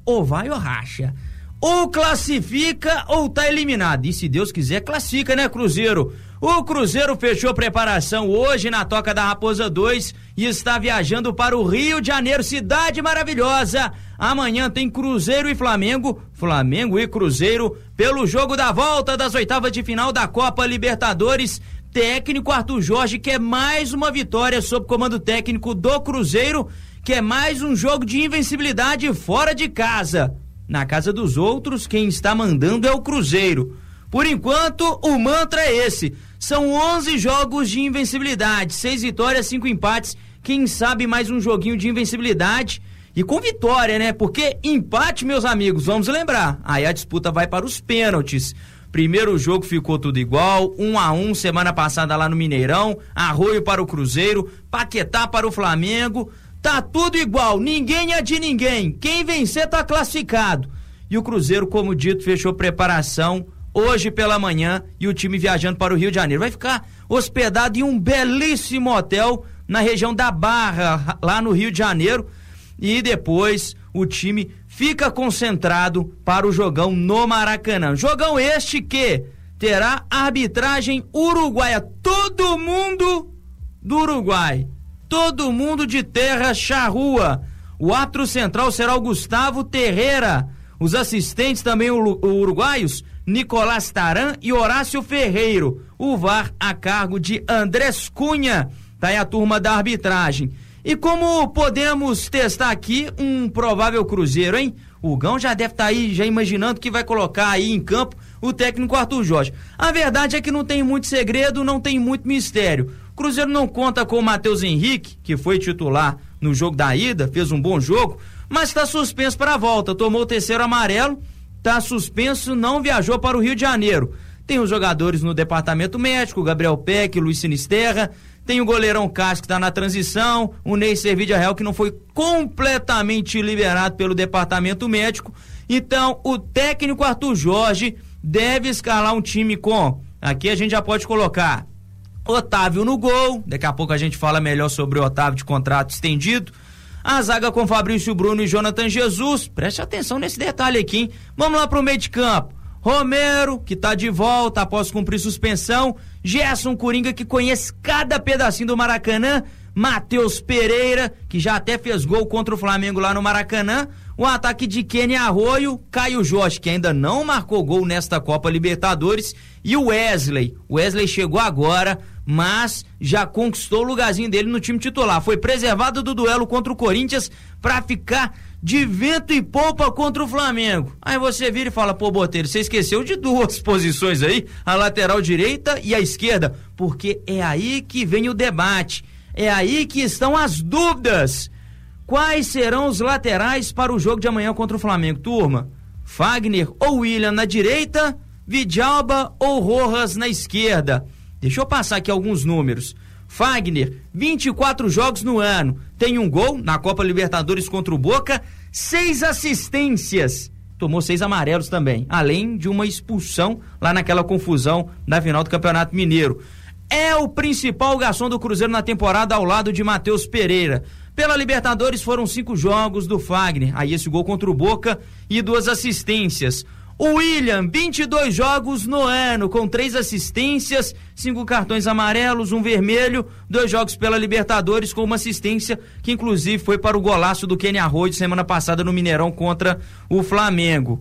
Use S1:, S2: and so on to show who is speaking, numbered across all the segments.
S1: ou vai ou racha. Ou classifica ou tá eliminado. E se Deus quiser, classifica, né, Cruzeiro? O Cruzeiro fechou preparação hoje na Toca da Raposa 2 e está viajando para o Rio de Janeiro, cidade maravilhosa. Amanhã tem Cruzeiro e Flamengo, Flamengo e Cruzeiro, pelo jogo da volta das oitavas de final da Copa Libertadores. Técnico Arthur Jorge quer mais uma vitória sob comando técnico do Cruzeiro, quer mais um jogo de invencibilidade fora de casa. Na casa dos outros, quem está mandando é o Cruzeiro. Por enquanto, o mantra é esse. São 11 jogos de invencibilidade, 6 vitórias, 5 empates. Quem sabe mais um joguinho de invencibilidade e com vitória, né? Porque empate, meus amigos, vamos lembrar, aí a disputa vai para os pênaltis. Primeiro jogo ficou tudo igual, 1-1 semana passada lá no Mineirão, Arroio para o Cruzeiro, Paquetá para o Flamengo, tá tudo igual, ninguém é de ninguém, quem vencer tá classificado. E o Cruzeiro, como dito, fechou preparação hoje pela manhã e o time viajando para o Rio de Janeiro. Vai ficar hospedado em um belíssimo hotel na região da Barra, lá no Rio de Janeiro, e depois o time fica concentrado para o jogão no Maracanã. Jogão este que terá arbitragem uruguaia. Todo mundo do Uruguai, todo mundo de terra charrua. O árbitro central será o Gustavo Terreira. Os assistentes também uruguaios, Nicolás Taran e Horácio Ferreiro. O VAR a cargo de Andrés Cunha. Tá aí a turma da arbitragem. E como podemos testar aqui um provável Cruzeiro, hein? O Gão já deve estar aí, já imaginando que vai colocar aí em campo o técnico Arthur Jorge. A verdade é que não tem muito segredo, não tem muito mistério. O Cruzeiro não conta com o Matheus Henrique, que foi titular no jogo da ida, fez um bom jogo, mas está suspenso para a volta, tomou o terceiro amarelo, está suspenso, não viajou para o Rio de Janeiro. Tem os jogadores no departamento médico, Gabriel Peck, Luiz Sinisterra, tem o goleirão Cássio que está na transição, o Ney Servídia Real que não foi completamente liberado pelo departamento médico. Então o técnico Arthur Jorge deve escalar um time com, aqui a gente já pode colocar Otávio no gol, daqui a pouco a gente fala melhor sobre o Otávio de contrato estendido. A zaga com Fabrício Bruno e Jonathan Jesus, preste atenção nesse detalhe aqui, hein? Vamos lá pro meio de campo. Romero, que tá de volta após cumprir suspensão, Gerson Coringa, que conhece cada pedacinho do Maracanã, Matheus Pereira, que já até fez gol contra o Flamengo lá no Maracanã, o ataque de Kenny Arroio, Caio Jorge, que ainda não marcou gol nesta Copa Libertadores, e o Wesley. O Wesley chegou agora, mas já conquistou o lugarzinho dele no time titular. Foi preservado do duelo contra o Corinthians para ficar de vento e polpa contra o Flamengo. Aí você vira e fala, pô, Botelho, você esqueceu de duas posições aí, a lateral direita e a esquerda, porque é aí que vem o debate, é aí que estão as dúvidas. Quais serão os laterais para o jogo de amanhã contra o Flamengo, turma? Fagner ou William na direita, Vidalba ou Rojas na esquerda? Deixa eu passar aqui alguns números. Fagner, 24 jogos no ano, tem um gol na Copa Libertadores contra o Boca, 6 assistências, tomou 6 amarelos também, além de uma expulsão lá naquela confusão da final do Campeonato Mineiro. É o principal garçom do Cruzeiro na temporada ao lado de Matheus Pereira. Pela Libertadores foram 5 jogos do Fagner, aí esse gol contra o Boca e 2 assistências. O William, 22 jogos no ano, com 3 assistências, 5 cartões amarelos, 1 vermelho, 2 jogos pela Libertadores com uma assistência, que inclusive foi para o golaço do Kenny Arroio semana passada no Mineirão contra o Flamengo.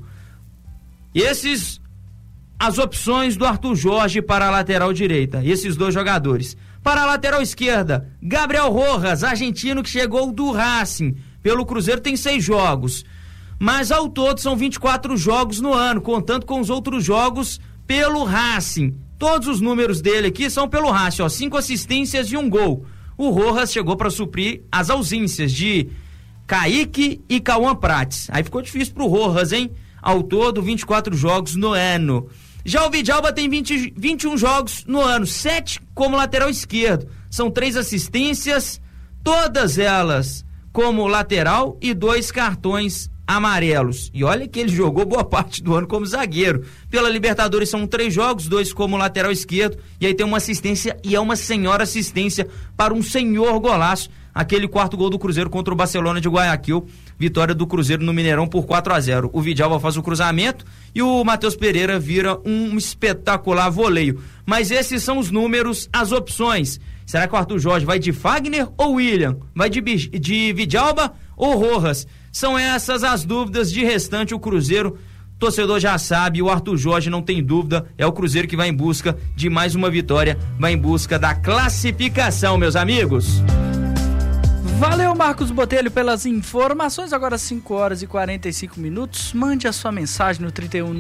S1: As opções do Arthur Jorge para a lateral direita, esses 2 jogadores. Para a lateral esquerda, Gabriel Rojas, argentino que chegou do Racing, pelo Cruzeiro tem 6 jogos. Mas ao todo são 24 jogos no ano, contando com os outros jogos pelo Racing. Todos os números dele aqui são pelo Racing, ó, 5 assistências e 1 gol. O Rojas chegou para suprir as ausências de Kaique e Cauã Prates. Aí ficou difícil pro Rojas, hein? Ao todo, 24 jogos no ano. Já o Vidalba tem 21 jogos no ano, 7 como lateral esquerdo. São 3 assistências, todas elas como lateral e 2 cartões amarelos. E olha que ele jogou boa parte do ano como zagueiro. Pela Libertadores são 3 jogos, 2 como lateral esquerdo, e aí tem uma assistência, e é uma senhora assistência para um senhor golaço aquele quarto gol do Cruzeiro contra o Barcelona de Guayaquil, vitória do Cruzeiro no Mineirão por 4-0. O Vidalba faz o cruzamento e o Matheus Pereira vira um espetacular voleio. Mas esses são os números, as opções. Será que o Arthur Jorge vai de Fagner ou William? Vai de Vidalba ou Rojas? São essas as dúvidas. De restante, o Cruzeiro, torcedor já sabe, o Arthur Jorge não tem dúvida, é o Cruzeiro que vai em busca de mais uma vitória, vai em busca da classificação, meus amigos.
S2: Valeu, Marcos Botelho, pelas informações. Agora 5h45. Mande a sua mensagem no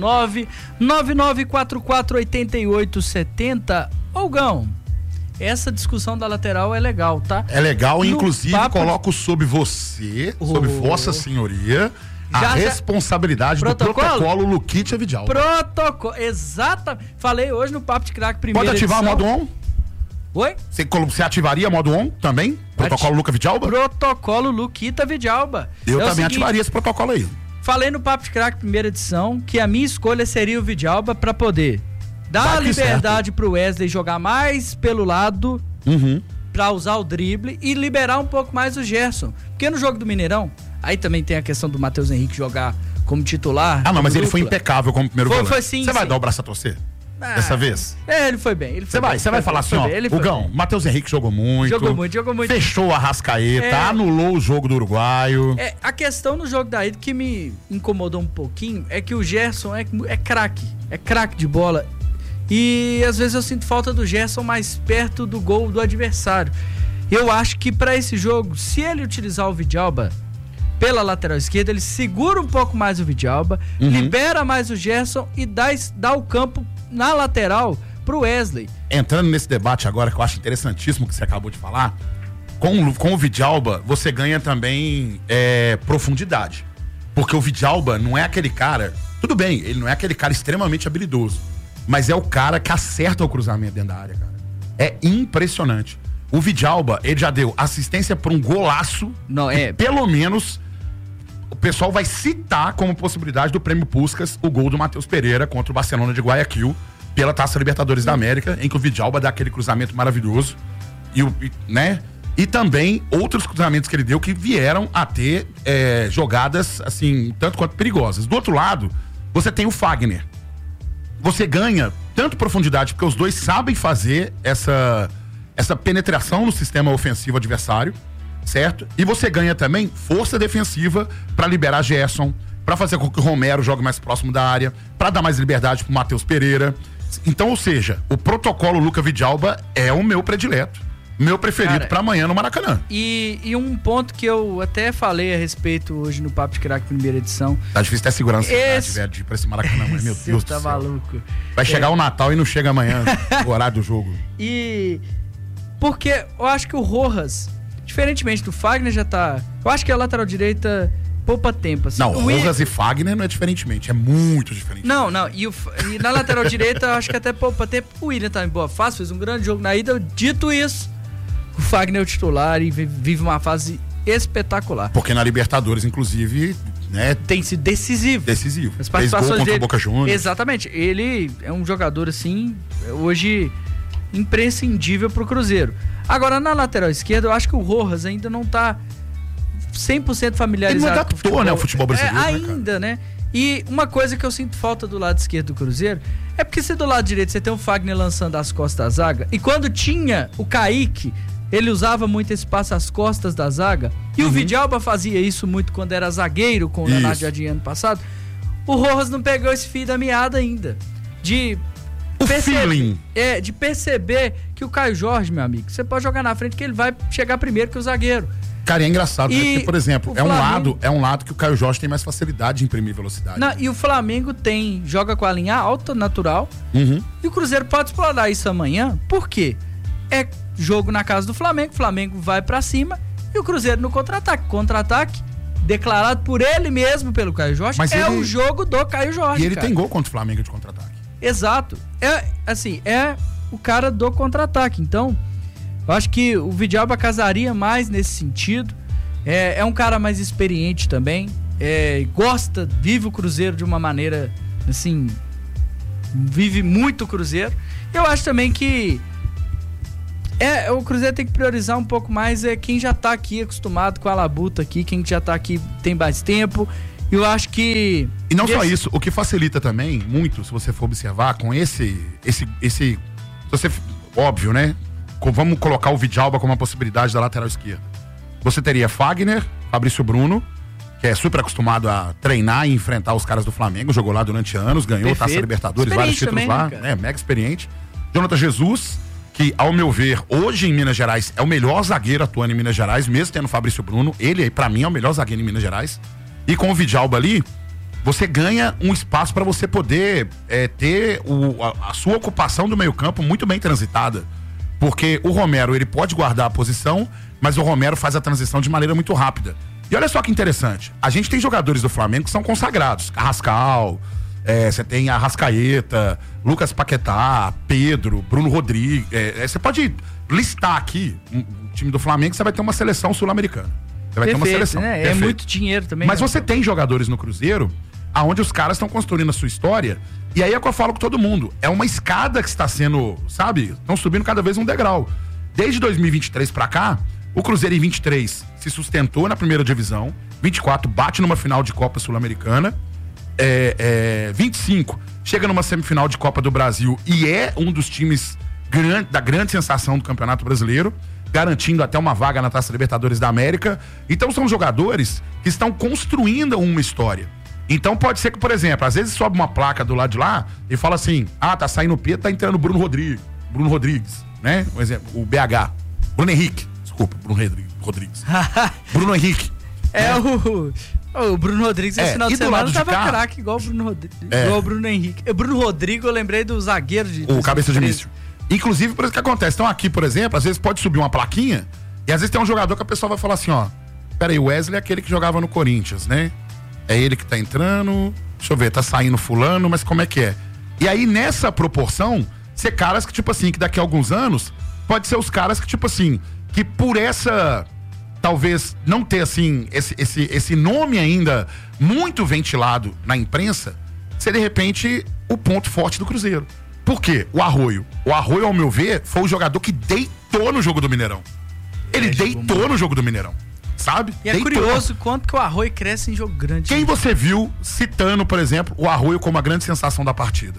S2: 319-9944-8870. Gão, essa discussão da lateral é legal, tá?
S3: É legal, inclusive coloco sob você, sob vossa senhoria, a responsabilidade do protocolo Luquitia Vidalba.
S2: Protocolo, exatamente. Falei hoje no Papo de Craque primeira
S3: edição. Pode ativar modo on?
S2: Oi?
S3: Você ativaria modo on também? Protocolo Luca Vidalba?
S2: Protocolo Luquita Vidalba.
S3: Eu também ativaria esse protocolo aí.
S2: Falei no Papo de Craque primeira edição que a minha escolha seria o Vidalba pra poder dar liberdade pro Wesley jogar mais pelo lado, pra usar o drible e liberar um pouco mais o Gerson. Porque no jogo do Mineirão, aí também tem a questão do Matheus Henrique jogar como titular.
S3: Ah, não, mas ele foi impecável como primeiro volante.
S2: Foi sim.
S3: Você vai dar o braço a torcer? Dessa vez?
S2: Ele foi bem.
S3: Você vai falar assim, ó, Gão, Matheus Henrique jogou muito.
S2: Jogou muito.
S3: Fechou a Arrascaeta, anulou o jogo do uruguaio.
S2: A questão no jogo da ida que me incomodou um pouquinho é que o Gerson é craque. É craque de bola. E às vezes eu sinto falta do Gerson mais perto do gol do adversário. Eu acho que pra esse jogo, se ele utilizar o Vidalba pela lateral esquerda, ele segura um pouco mais o Vidalba, libera mais o Gerson e dá o campo na lateral pro Wesley.
S3: Entrando nesse debate agora, que eu acho interessantíssimo que você acabou de falar, com o Vidalba, você ganha também profundidade. Porque o Vidalba não é aquele cara, tudo bem, ele não é aquele cara extremamente habilidoso, mas é o cara que acerta o cruzamento dentro da área, cara. É impressionante. O Vidalba, ele já deu assistência para um golaço, pelo menos o pessoal vai citar como possibilidade do Prêmio Puskás o gol do Matheus Pereira contra o Barcelona de Guayaquil pela Taça Libertadores da América, em que o Vidalba dá aquele cruzamento maravilhoso e também outros cruzamentos que ele deu que vieram a ter jogadas assim, tanto quanto perigosas. Do outro lado, você tem o Fagner. Você ganha tanto profundidade, porque os dois sabem fazer essa penetração no sistema ofensivo adversário, certo? E você ganha também força defensiva para liberar Gerson, para fazer com que o Romero jogue mais próximo da área, para dar mais liberdade pro Matheus Pereira. Então, ou seja, o protocolo Luca Vidalba é o meu predileto, meu preferido para amanhã no Maracanã.
S2: E um ponto que eu até falei a respeito hoje no Papo de Craque primeira edição.
S3: Tá difícil ter segurança de ir pra esse Maracanã, mas meu Deus do céu.
S2: Maluco.
S3: Vai chegar o Natal e não chega amanhã, o horário do jogo.
S2: E porque eu acho que o Rojas, diferentemente do Fagner, já tá... Eu acho que a lateral direita poupa tempo. Assim.
S3: Não, Rojas e Fagner não é diferentemente, é muito diferente.
S2: Não, e na lateral direita eu acho que até poupa tempo. O William tá em boa fase, fez um grande jogo na ida. Dito isso, o Fagner é o titular e vive uma fase espetacular.
S3: Porque na Libertadores, inclusive,
S2: tem sido decisivo.
S3: As participações dele, contra o Boca Juniors.
S2: Exatamente. Ele é um jogador, assim, hoje imprescindível pro Cruzeiro. Agora, na lateral esquerda, eu acho que o Rojas ainda não tá 100% familiarizado.
S3: Ele não adaptou, o futebol brasileiro.
S2: Ainda, né? E uma coisa que eu sinto falta do lado esquerdo do Cruzeiro é porque se do lado direito você tem o Fagner lançando as costas da zaga, e quando tinha o Kaique, ele usava muito esse passe às costas da zaga, e o Vidalba fazia isso muito quando era zagueiro com o Leonardo Jardim ano passado. O Rojas não pegou esse fio da meada ainda. De perceber que o Caio Jorge, meu amigo, você pode jogar na frente que ele vai chegar primeiro que o zagueiro.
S3: Cara, é engraçado, porque, por exemplo, é um lado que o Caio Jorge tem mais facilidade de imprimir velocidade.
S2: E o Flamengo joga com a linha alta, natural, e o Cruzeiro pode explorar isso amanhã, por quê? É jogo na casa do Flamengo, o Flamengo vai pra cima e o Cruzeiro no contra-ataque. Contra-ataque declarado por ele mesmo, pelo Caio Jorge, o jogo do Caio Jorge.
S3: E ele tem gol contra o Flamengo de contra-ataque.
S2: Exato. É o cara do contra-ataque. Então, eu acho que o Vidalba casaria mais nesse sentido. É um cara mais experiente também. Vive o Cruzeiro de uma maneira, assim, vive muito o Cruzeiro. Eu acho também que O Cruzeiro tem que priorizar um pouco mais quem já tá aqui acostumado com a labuta aqui, quem já tá aqui tem mais tempo. Eu acho que...
S3: E não só isso, o que facilita também muito, se você for observar, com esse óbvio, né? Vamos colocar o Vidalba como uma possibilidade da lateral esquerda. Você teria Fagner, Fabrício Bruno, que é super acostumado a treinar e enfrentar os caras do Flamengo, jogou lá durante anos, ganhou Taça Libertadores, vários títulos também, lá, né? Mega experiente. Jonathan Jesus, que, ao meu ver, hoje em Minas Gerais é o melhor zagueiro atuando em Minas Gerais, mesmo tendo o Fabrício Bruno. Ele, pra mim, é o melhor zagueiro em Minas Gerais. E com o Vidalba ali, você ganha um espaço para você poder ter a sua ocupação do meio-campo muito bem transitada. Porque o Romero, ele pode guardar a posição, mas o Romero faz a transição de maneira muito rápida. E olha só que interessante, a gente tem jogadores do Flamengo que são consagrados. Carrascal, você tem a Arrascaeta, Lucas Paquetá, Pedro, Bruno Rodrigues. Você pode listar aqui o time do Flamengo, você vai ter uma seleção sul-americana. Você vai ter uma seleção.
S2: Né? É muito dinheiro também.
S3: Mas você tem jogadores no Cruzeiro aonde os caras estão construindo a sua história. E aí é o que eu falo com todo mundo. É uma escada que está sendo, sabe? Estão subindo cada vez um degrau. Desde 2023 pra cá, o Cruzeiro em 23 se sustentou na primeira divisão. 24 bate numa final de Copa Sul-Americana. 25 chega numa semifinal de Copa do Brasil e é um dos times da grande sensação do Campeonato Brasileiro, garantindo até uma vaga na Taça Libertadores da América. Então são jogadores que estão construindo uma história. Então pode ser que, por exemplo, às vezes sobe uma placa do lado de lá e fala assim, tá saindo o Pedro, tá entrando Bruno Rodrigues, né? Um exemplo, o BH. Bruno Henrique, desculpa, Bruno Rodrigues. Bruno Henrique.
S2: O Bruno Rodrigues esse final de semana tava craque igual o Bruno Rodrigues. Igual o Bruno Henrique. Bruno Rodrigues, eu lembrei do zagueiro
S3: o cabeça de míssil. Inclusive, por isso que acontece. Então aqui, por exemplo, às vezes pode subir uma plaquinha e às vezes tem um jogador que a pessoa vai falar assim, peraí, o Wesley é aquele que jogava no Corinthians, né? É ele que tá entrando, deixa eu ver, tá saindo fulano, mas como é que é? E aí, nessa proporção, ser caras que, tipo assim, que daqui a alguns anos, pode ser os caras que, tipo assim, que por essa, talvez, não ter, assim, esse nome ainda muito ventilado na imprensa, ser, de repente, o ponto forte do Cruzeiro. Por quê? O Arroio, ao meu ver, foi o jogador que deitou no jogo do Mineirão. Ele deitou no jogo do Mineirão. Sabe?
S2: E é curioso quanto que o Arroio cresce em jogo grande.
S3: Quem você viu citando, por exemplo, o Arroio como a grande sensação da partida?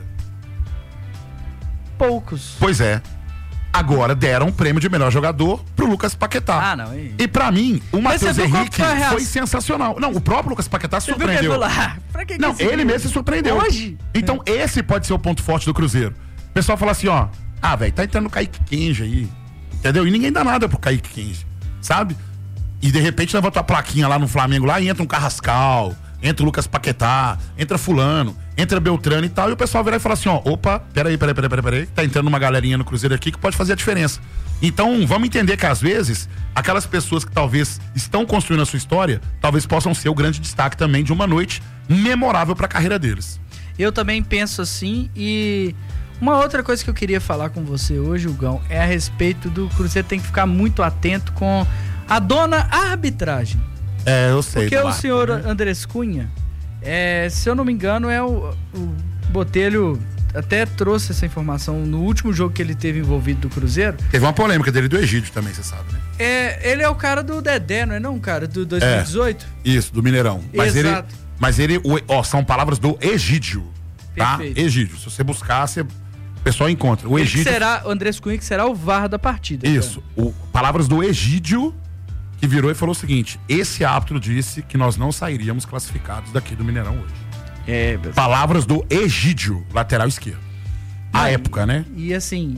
S2: Poucos.
S3: Pois é. Agora deram um prêmio de melhor jogador pro Lucas Paquetá.
S2: Não.
S3: E pra mim, o Matheus Henrique foi sensacional. Não, o próprio Lucas Paquetá se surpreendeu. Ele mesmo se surpreendeu.
S2: Hoje?
S3: Então esse pode ser o ponto forte do Cruzeiro. O pessoal fala assim, velho, tá entrando o Kaique Kenji aí. Entendeu? E ninguém dá nada pro Kaique Kenji, sabe? E de repente levanta a plaquinha lá no Flamengo lá e entra um Carrascal, entra o Lucas Paquetá, entra fulano, entra Beltrano e tal, e o pessoal virar e falar assim, opa, peraí, tá entrando uma galerinha no Cruzeiro aqui que pode fazer a diferença. Então, vamos entender que às vezes, aquelas pessoas que talvez estão construindo a sua história, talvez possam ser o grande destaque também de uma noite memorável para a carreira deles.
S2: Eu também penso assim, e uma outra coisa que eu queria falar com você hoje, Hugão, é a respeito do Cruzeiro tem que ficar muito atento com a dona arbitragem.
S3: Eu sei.
S2: Porque o senhor Andrés Cunha, se eu não me engano, o Botelho até trouxe essa informação no último jogo que ele teve envolvido do Cruzeiro.
S3: Teve uma polêmica dele do Egídio também, você sabe, né?
S2: Ele é o cara do Dedé, não é não, cara? Do 2018?
S3: Isso, do Mineirão.
S2: Exato.
S3: Mas ele são palavras do Egídio, tá?
S2: Perfeito.
S3: Egídio. Se você buscar, o pessoal encontra. O Egídio...
S2: o Andrés Cunha que será o VAR da partida.
S3: Isso. Palavras do Egídio, que virou e falou o seguinte: esse árbitro disse que nós não sairíamos classificados daqui do Mineirão hoje. Palavras do Egídio, lateral esquerdo. À época, né?
S2: E assim,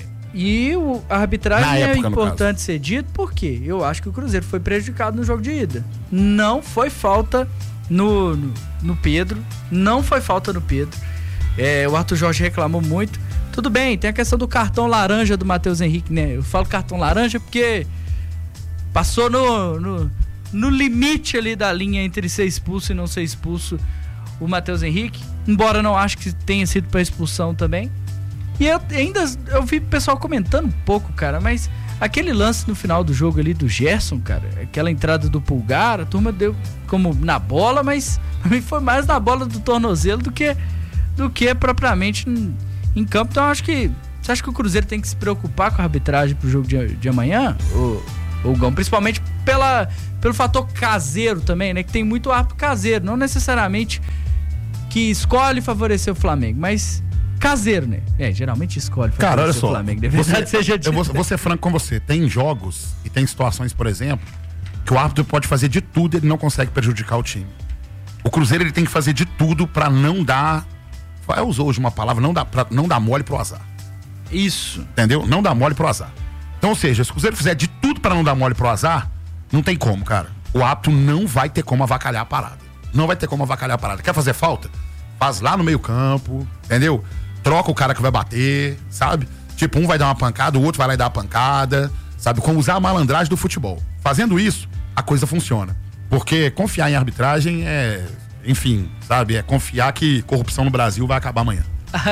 S2: a arbitragem é importante ser dito porque eu acho que o Cruzeiro foi prejudicado no jogo de ida. Não foi falta no Pedro, não foi falta no Pedro. O Arthur Jorge reclamou muito. Tudo bem, tem a questão do cartão laranja do Matheus Henrique, né? Eu falo cartão laranja porque passou no limite ali da linha entre ser expulso e não ser expulso o Matheus Henrique, embora não acho que tenha sido para expulsão também. E eu vi o pessoal comentando um pouco, cara, mas aquele lance no final do jogo ali do Gerson, cara, aquela entrada do Pulgar, a turma deu como na bola, mas pra mim foi mais na bola do tornozelo do que propriamente em campo. Então eu acho que Você acha que o Cruzeiro tem que se preocupar com a arbitragem pro jogo de amanhã, ou Gão? Principalmente pelo fator caseiro também, né? Que tem muito árbitro caseiro, não necessariamente que escolhe favorecer o Flamengo, mas caseiro, né? Geralmente escolhe favorecer
S3: Cara, olha só,
S2: o Flamengo.
S3: eu vou ser franco com você. Tem jogos e tem situações, por exemplo, que o árbitro pode fazer de tudo e ele não consegue prejudicar o time. O Cruzeiro ele tem que fazer de tudo pra não dar... Eu usou hoje uma palavra, não dar mole pro azar.
S2: Isso.
S3: Entendeu? Não dá mole pro azar. Então, ou seja, se o Cruzeiro fizer de tudo pra não dar mole pro azar, não tem como, cara. O árbitro não vai ter como avacalhar a parada. Não vai ter como avacalhar a parada. Quer fazer falta? Faz lá no meio campo, entendeu? Troca o cara que vai bater, sabe? Tipo, um vai dar uma pancada, o outro vai lá e dar uma pancada, sabe? Como usar a malandragem do futebol. Fazendo isso, a coisa funciona. Porque confiar em arbitragem é... Enfim, sabe? É confiar que corrupção no Brasil vai acabar amanhã.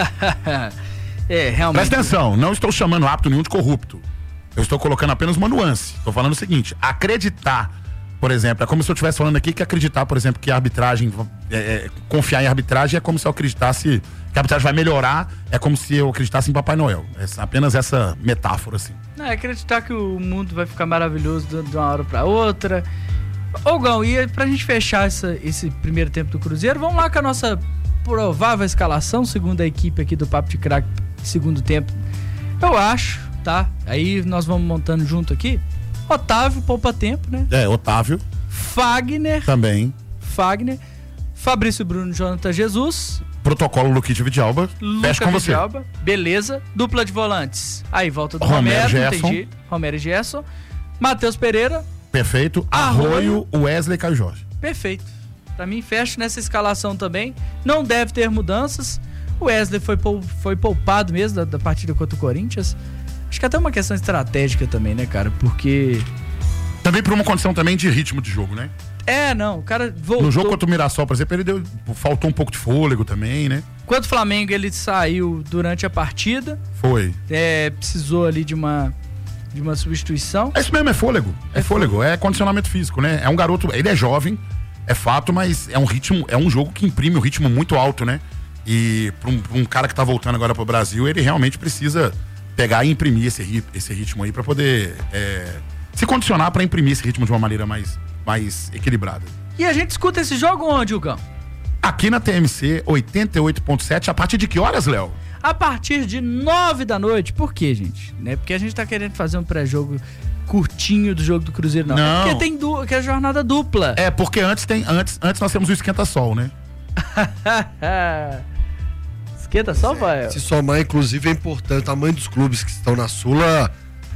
S2: Realmente.
S3: Presta atenção, não estou chamando árbitro nenhum de corrupto. Eu estou colocando apenas uma nuance. Estou falando o seguinte, acreditar, por exemplo, é como se eu estivesse falando aqui que acreditar, por exemplo, que a arbitragem, confiar em arbitragem é como se eu acreditasse que a arbitragem vai melhorar, é como se eu acreditasse em Papai Noel. É apenas essa metáfora, assim.
S2: É acreditar que o mundo vai ficar maravilhoso de uma hora para outra. Ô, Gão, e pra gente fechar esse primeiro tempo do Cruzeiro, vamos lá com a nossa provável escalação, segundo a equipe aqui do Papo de Craque, segundo tempo. Eu acho, tá? Aí nós vamos montando junto aqui. Otávio, poupa tempo, né?
S3: Otávio.
S2: Fagner.
S3: Também.
S2: Fagner. Fabrício Bruno, Jonathan Jesus.
S3: Protocolo Luquite Vidalba. Fecha com você.
S2: Vidalba. Beleza. Dupla de volantes. Aí volta do
S3: Romero,
S2: não tem jeito. Romero e Gerson. Matheus Pereira.
S3: Perfeito. Arroio, Wesley e Caio Jorge.
S2: Perfeito. Pra mim, fecho nessa escalação também. Não deve ter mudanças. O Wesley foi poupado mesmo da partida contra o Corinthians. Acho que até uma questão estratégica também, né, cara? Porque...
S3: Também por uma condição também de ritmo de jogo, né?
S2: Não, o cara voltou...
S3: No jogo contra o Mirassol, por exemplo, faltou um pouco de fôlego também, né?
S2: Quanto o Flamengo, ele saiu durante a partida.
S3: Foi.
S2: Precisou ali de uma substituição.
S3: É isso mesmo, é fôlego. É fôlego, é condicionamento físico, né? É um garoto, ele é jovem, é fato, mas é um jogo que imprime um ritmo muito alto, né? E pra um cara que tá voltando agora pro Brasil, ele realmente precisa pegar e imprimir esse ritmo aí pra poder se condicionar pra imprimir esse ritmo de uma maneira mais equilibrada.
S2: E a gente escuta esse jogo onde, Hugo?
S3: Aqui na TMC 88.7, a partir de que horas, Léo?
S2: A partir de 9 da noite. Por quê, gente? Não é porque a gente tá querendo fazer um pré-jogo curtinho do jogo do Cruzeiro, não. É porque tem a jornada dupla.
S3: Porque antes nós temos o esquenta-sol, né?
S2: Esquenta-sol, vai?
S4: Se somar, inclusive, é importante o tamanho dos clubes que estão na Sula.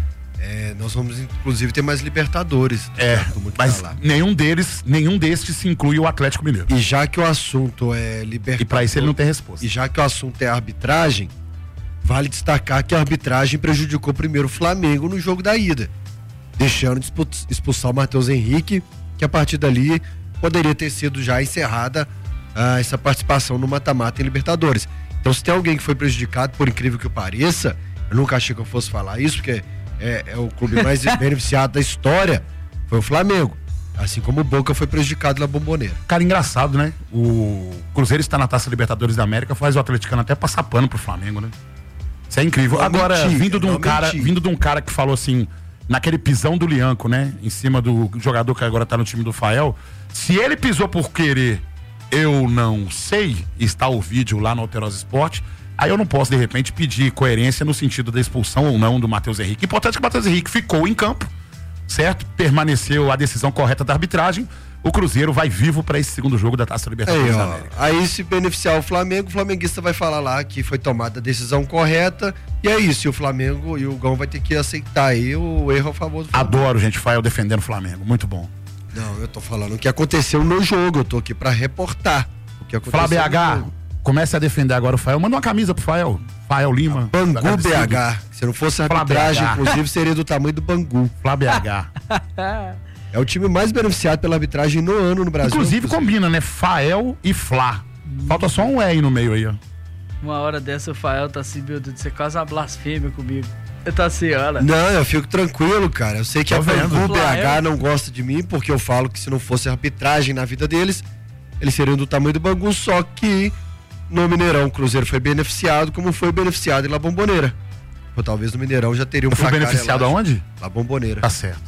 S4: Nós vamos, inclusive, ter mais Libertadores.
S3: Mas nenhum destes se inclui o Atlético Mineiro.
S4: E já que o assunto é Libertadores...
S3: E pra isso ele não tem resposta.
S4: E já que o assunto é arbitragem, vale destacar que a arbitragem prejudicou primeiro o Flamengo no jogo da ida, deixando de expulsar o Matheus Henrique, que a partir dali poderia ter sido já encerrada essa participação no mata-mata em Libertadores. Então, se tem alguém que foi prejudicado, por incrível que pareça, eu nunca achei que eu fosse falar isso, porque é o clube mais beneficiado da história, foi o Flamengo. Assim como o Boca foi prejudicado na Bombonera.
S3: Cara, engraçado, né? O Cruzeiro está na Taça Libertadores da América, faz o atleticano até passar pano pro Flamengo, né? Isso é incrível. Agora, vindo de um cara que falou assim, naquele pisão do Lianco, né? Em cima do jogador que agora tá no time do Fael, se ele pisou por querer, eu não sei, está o vídeo lá no Alterosa Esporte, aí eu não posso, de repente, pedir coerência no sentido da expulsão ou não do Matheus Henrique. Importante que o Matheus Henrique ficou em campo, certo? Permaneceu a decisão correta da arbitragem. O Cruzeiro vai vivo para esse segundo jogo da Taça Libertadores da América.
S4: Aí, se beneficiar o Flamengo, o flamenguista vai falar lá que foi tomada a decisão correta. E é isso, e o Flamengo e o Gão vai ter que aceitar aí o erro a favor do Flamengo.
S3: Adoro, gente, Fael defendendo o Flamengo. Muito bom.
S4: Não, eu tô falando o que aconteceu no jogo. Eu tô aqui para reportar o que aconteceu.
S3: Fala, BH. Comece a defender agora o Fael. Manda uma camisa pro Fael. Fael Lima.
S4: Bangu BH. Se não fosse arbitragem, inclusive, seria do tamanho do Bangu.
S3: Flá BH.
S4: É o time mais beneficiado pela arbitragem no ano no Brasil.
S3: Inclusive combina, né? Fael e Flá. Falta só um E aí no meio aí, ó.
S2: Uma hora dessa o Fael tá assim, meu Deus, você quase uma blasfêmia comigo. Eu tô assim, olha.
S4: Não, eu fico tranquilo, cara. Eu sei que a Bangu BH não gosta de mim, porque eu falo que se não fosse arbitragem na vida deles, eles seriam do tamanho do Bangu, só que no Mineirão o Cruzeiro foi beneficiado como foi beneficiado em La Bombonera. Ou talvez no Mineirão já teria um
S3: Eu fui beneficiado
S4: elástico.
S3: aonde?
S4: Na Bomboneira.
S3: Tá certo.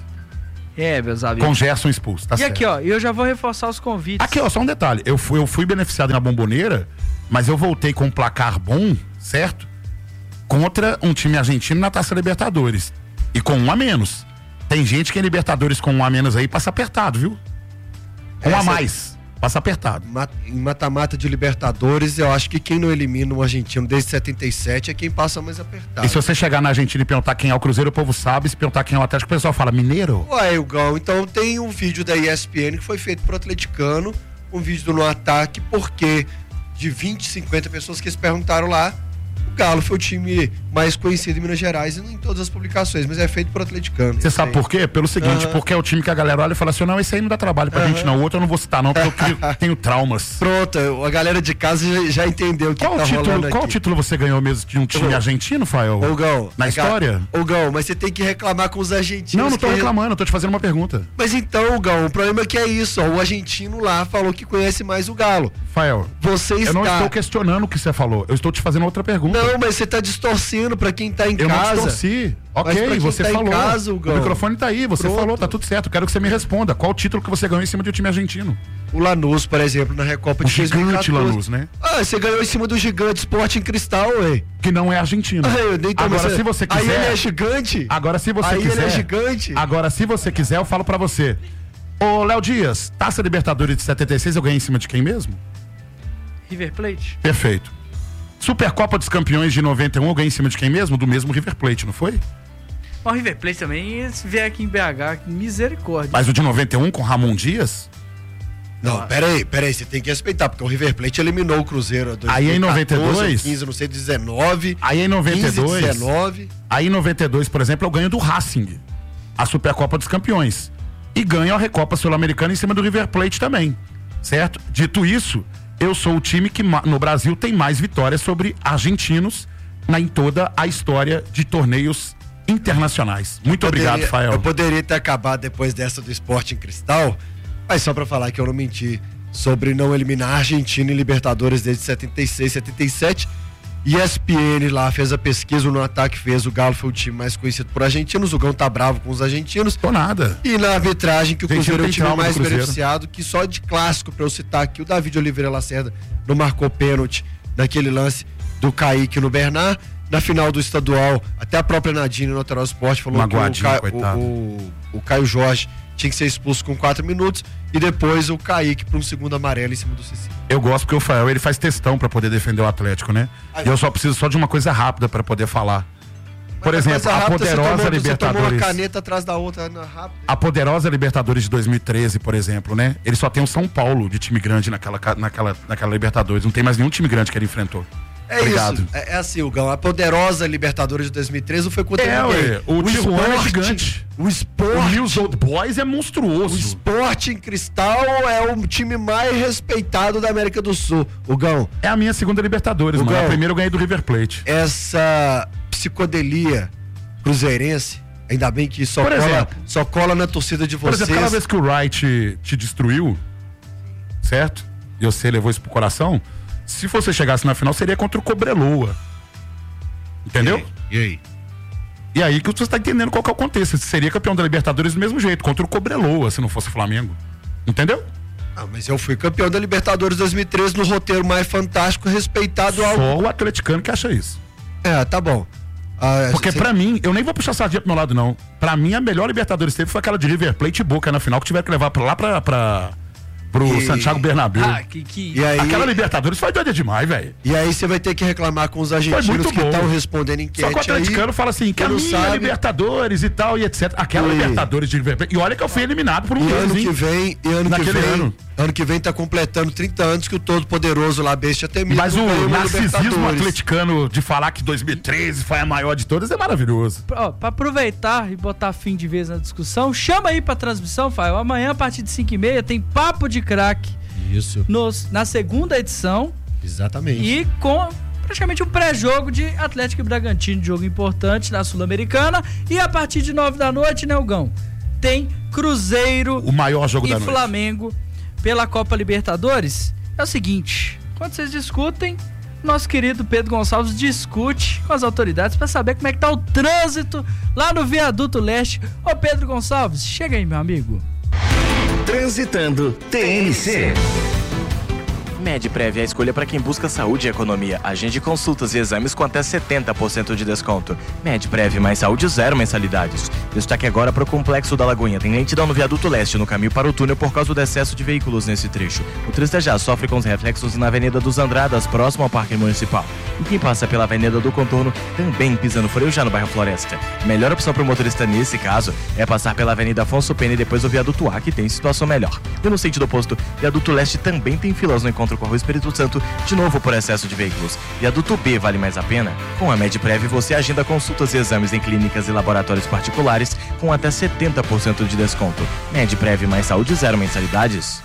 S2: Meus amigos.
S3: Com Gerson expulso, tá
S2: E
S3: certo.
S2: aqui, ó, eu já vou reforçar os convites.
S3: Aqui, ó, só um detalhe. Eu fui beneficiado na Bomboneira, mas eu voltei com um placar bom, certo? Contra um time argentino na Taça Libertadores. E com 1 a menos. Tem gente que em Libertadores com 1 a menos aí passa apertado, viu? 1 a mais. Passa apertado.
S4: Em mata-mata de Libertadores, eu acho que quem não elimina um argentino desde 77 é quem passa mais apertado.
S3: E se você chegar na Argentina e perguntar quem é o Cruzeiro, o povo sabe. Se perguntar quem é o Atlético, o pessoal fala, mineiro?
S4: Ué, Hugão, então tem um vídeo da ESPN que foi feito pro atleticano, um vídeo do No Ataque, porque de 20, 50 pessoas que eles perguntaram lá, o Galo foi o time mais conhecido em Minas Gerais, e não em todas as publicações, mas é feito por atleticano.
S3: Você sabe por quê? Pelo seguinte, porque é o time que a galera olha e fala assim, não, esse aí não dá trabalho pra gente não, o outro eu não vou citar não, porque eu tenho traumas.
S4: Pronto, a galera de casa já entendeu o que
S3: Qual
S4: tá rolando
S3: título, qual
S4: aqui.
S3: título você ganhou mesmo de um time argentino, Fael?
S4: Gão,
S3: Na história?
S4: Gão, mas você tem que reclamar com os argentinos.
S3: Não tô reclamando, eu tô te fazendo uma pergunta.
S4: Mas então, Gão, o problema é que é isso, ó, o argentino lá falou que conhece mais o Galo.
S3: Fael,
S4: Você está...
S3: eu não estou questionando o que você falou, eu estou te fazendo outra pergunta.
S4: Não, mas você tá distorcendo pra quem tá em
S3: Eu
S4: casa.
S3: não distorci.
S4: Mas pra
S3: Ok,
S4: quem
S3: você
S4: tá em
S3: falou.
S4: casa,
S3: o
S4: Gão.
S3: microfone tá aí, você
S4: Pronto.
S3: falou, tá tudo certo. Quero que você me responda. Qual o título que você ganhou em cima de um time argentino?
S4: O Lanús, por exemplo, na Recopa
S3: O
S4: de
S3: gigante
S4: 2014.
S3: Lanús, né?
S4: Ah, você ganhou em cima do gigante Sporting Cristal, ué.
S3: Que não é argentino.
S4: Então,
S3: Agora, se você quiser.
S4: Aí ele é gigante.
S3: Agora, se você
S4: Aí
S3: quiser.
S4: ele é gigante.
S3: Agora, se você quiser, eu falo pra você. Ô, Léo Dias, Taça Libertadores de 76, eu ganhei em cima de quem mesmo?
S2: River Plate.
S3: Perfeito. Supercopa dos Campeões de 91, eu ganhei em cima de quem mesmo? Do mesmo River Plate, não foi?
S2: O River Plate também, se vier aqui em BH, misericórdia.
S3: Mas o de 91 com Ramon Dias?
S4: Não, peraí, você tem que respeitar, porque o River Plate eliminou o Cruzeiro.
S3: Aí em 92?
S4: 15, não sei, 19.
S3: Aí em 92.
S4: 15, 19.
S3: Aí em 92, por exemplo, eu ganho do Racing, a Supercopa dos Campeões. E ganho a Recopa Sul-Americana em cima do River Plate também. Certo? Dito isso, eu sou o time que no Brasil tem mais vitórias sobre argentinos em toda a história de torneios internacionais. Muito obrigado, Fael.
S4: Eu poderia ter acabado depois dessa do Sporting Cristal, mas só pra falar que eu não menti sobre não eliminar a Argentina em Libertadores desde 76, 77. ESPN lá fez a pesquisa, no ataque fez, o Galo foi o time mais conhecido por argentinos, o Gão tá bravo com os argentinos.
S3: Tô nada.
S4: E na arbitragem, que o
S3: Argentina
S4: Cruzeiro é o
S3: tem
S4: time
S3: trauma do
S4: mais
S3: Cruzeiro.
S4: beneficiado, que só de clássico, pra eu citar aqui, o David Oliveira Lacerda não marcou pênalti naquele lance do Kaique no Bernard. Na final do estadual, até a própria Nadine no Lateral Esporte falou
S3: Magoadinho,
S4: que
S3: coitado.
S4: o Caio Jorge tinha que ser expulso com 4 minutos e depois o Kaique para um segundo amarelo em cima do Cici.
S3: Eu gosto porque o Fael, ele faz testão pra poder defender o Atlético, né? E eu só preciso só de uma coisa rápida pra poder falar. Por exemplo, a poderosa
S4: Você tomou
S3: Libertadores.
S4: uma caneta atrás da outra rápido.
S3: A poderosa Libertadores de 2013, por exemplo, né? Ele só tem o São Paulo de time grande naquela Libertadores. Não tem mais nenhum time grande que ele enfrentou.
S4: É
S3: Obrigado.
S4: isso. É assim, o Gão. A poderosa Libertadores de 2013 não foi contra ninguém.
S3: Ué, o Tijuana é gigante.
S4: O
S3: O
S4: Sport.
S3: News Old Boys é
S4: O
S3: monstruoso.
S4: Sporting Cristal é o time mais respeitado da América do Sul. O Gão,
S3: É a minha segunda Libertadores,
S4: O
S3: mano.
S4: Gão.
S3: A primeira eu ganhei do River Plate.
S4: essa psicodelia cruzeirense, ainda bem que
S3: Por exemplo.
S4: só cola na torcida de
S3: Por
S4: vocês.
S3: exemplo, cada vez que o Wright te destruiu, certo? E você levou isso pro coração, se você chegasse na final, seria contra o Cobreloa. Entendeu?
S4: E aí?
S3: E aí que você tá entendendo qual que é o contexto. Você seria campeão da Libertadores do mesmo jeito, contra o Cobreloa, se não fosse o Flamengo. Entendeu?
S4: Ah, mas eu fui campeão da Libertadores 2013 no roteiro mais fantástico, respeitado ao...
S3: Só o atleticano que acha isso.
S4: Tá bom.
S3: Porque pra mim, eu nem vou puxar sardinha pro meu lado, não. Pra mim, a melhor Libertadores teve foi aquela de River Plate e Boca na final, que tiveram que levar lá pro Santiago Bernabéu.
S4: E aí,
S3: Aquela Libertadores foi doida demais, velho.
S4: e aí você vai ter que reclamar com os argentinos
S3: muito
S4: que
S3: bom.
S4: estão respondendo
S3: Só
S4: enquete
S3: que o atleticano
S4: aí.
S3: fala assim, que a
S4: não
S3: minha
S4: sabe.
S3: Libertadores e tal, e etc. Aquela
S4: E-
S3: Libertadores de River Plate. E olha que eu fui eliminado por um
S4: E ano
S3: deles,
S4: que
S3: hein?
S4: vem,
S3: Naquele ano.
S4: ano que vem tá completando 30 anos que o todo-poderoso lá, Bestia Temido,
S3: Mas o
S4: ganhou uma
S3: narcisismo
S4: Libertadores.
S3: atleticano de falar que 2013 foi a maior de todas é maravilhoso.
S2: Ó, pra aproveitar e botar fim de vez na discussão, chama aí pra transmissão, Fael. Amanhã, a partir de 5h30, tem Papo de Craque
S4: Isso,
S2: na segunda edição
S4: exatamente.
S2: e com praticamente um pré-jogo de Atlético e Bragantino, jogo importante na Sul-Americana. E a partir de 9 da noite, né, Hugão? Tem Cruzeiro
S3: O maior jogo da
S2: e
S3: noite.
S2: Flamengo pela Copa Libertadores. É o seguinte, quando vocês discutem, nosso querido Pedro Gonçalves discute com as autoridades para saber como é que tá o trânsito lá no Viaduto Leste. Ô Pedro Gonçalves, chega aí, meu amigo.
S5: Transitando TNC.
S6: Medprev é a escolha para quem busca saúde e economia. Agende consultas e exames com até 70% de desconto. Medprev mais saúde, 0 mensalidades. Destaque agora para o Complexo da Lagoinha. Tem lentidão no Viaduto Leste, no caminho para o túnel, por causa do excesso de veículos nesse trecho. O trânsito já sofre com os reflexos na Avenida dos Andradas, próximo ao Parque Municipal. E quem passa pela Avenida do Contorno também pisa no freio já no bairro Floresta. Melhor opção para o motorista nesse caso é passar pela Avenida Afonso Pena e depois o Viaduto A, que tem situação melhor. E no sentido oposto, Viaduto Leste também tem filas no encontro com a Rua Espírito Santo, de novo por excesso de veículos. Viaduto B vale mais a pena? Com a Medprev você agenda consultas e exames em clínicas e laboratórios particulares com até 70% de desconto. Medprev mais saúde, 0 mensalidades.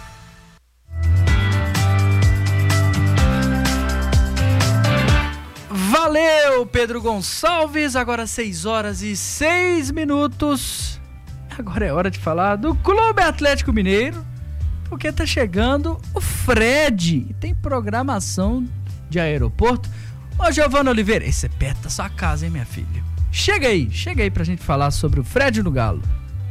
S2: Valeu, Pedro Gonçalves. Agora 6h06. Agora é hora de falar do Clube Atlético Mineiro, porque tá chegando o Fred. Tem programação de aeroporto. Ô, Giovana Oliveira, esse é perto da sua casa, hein, minha filha? Chega aí pra gente falar sobre o Fred no Galo.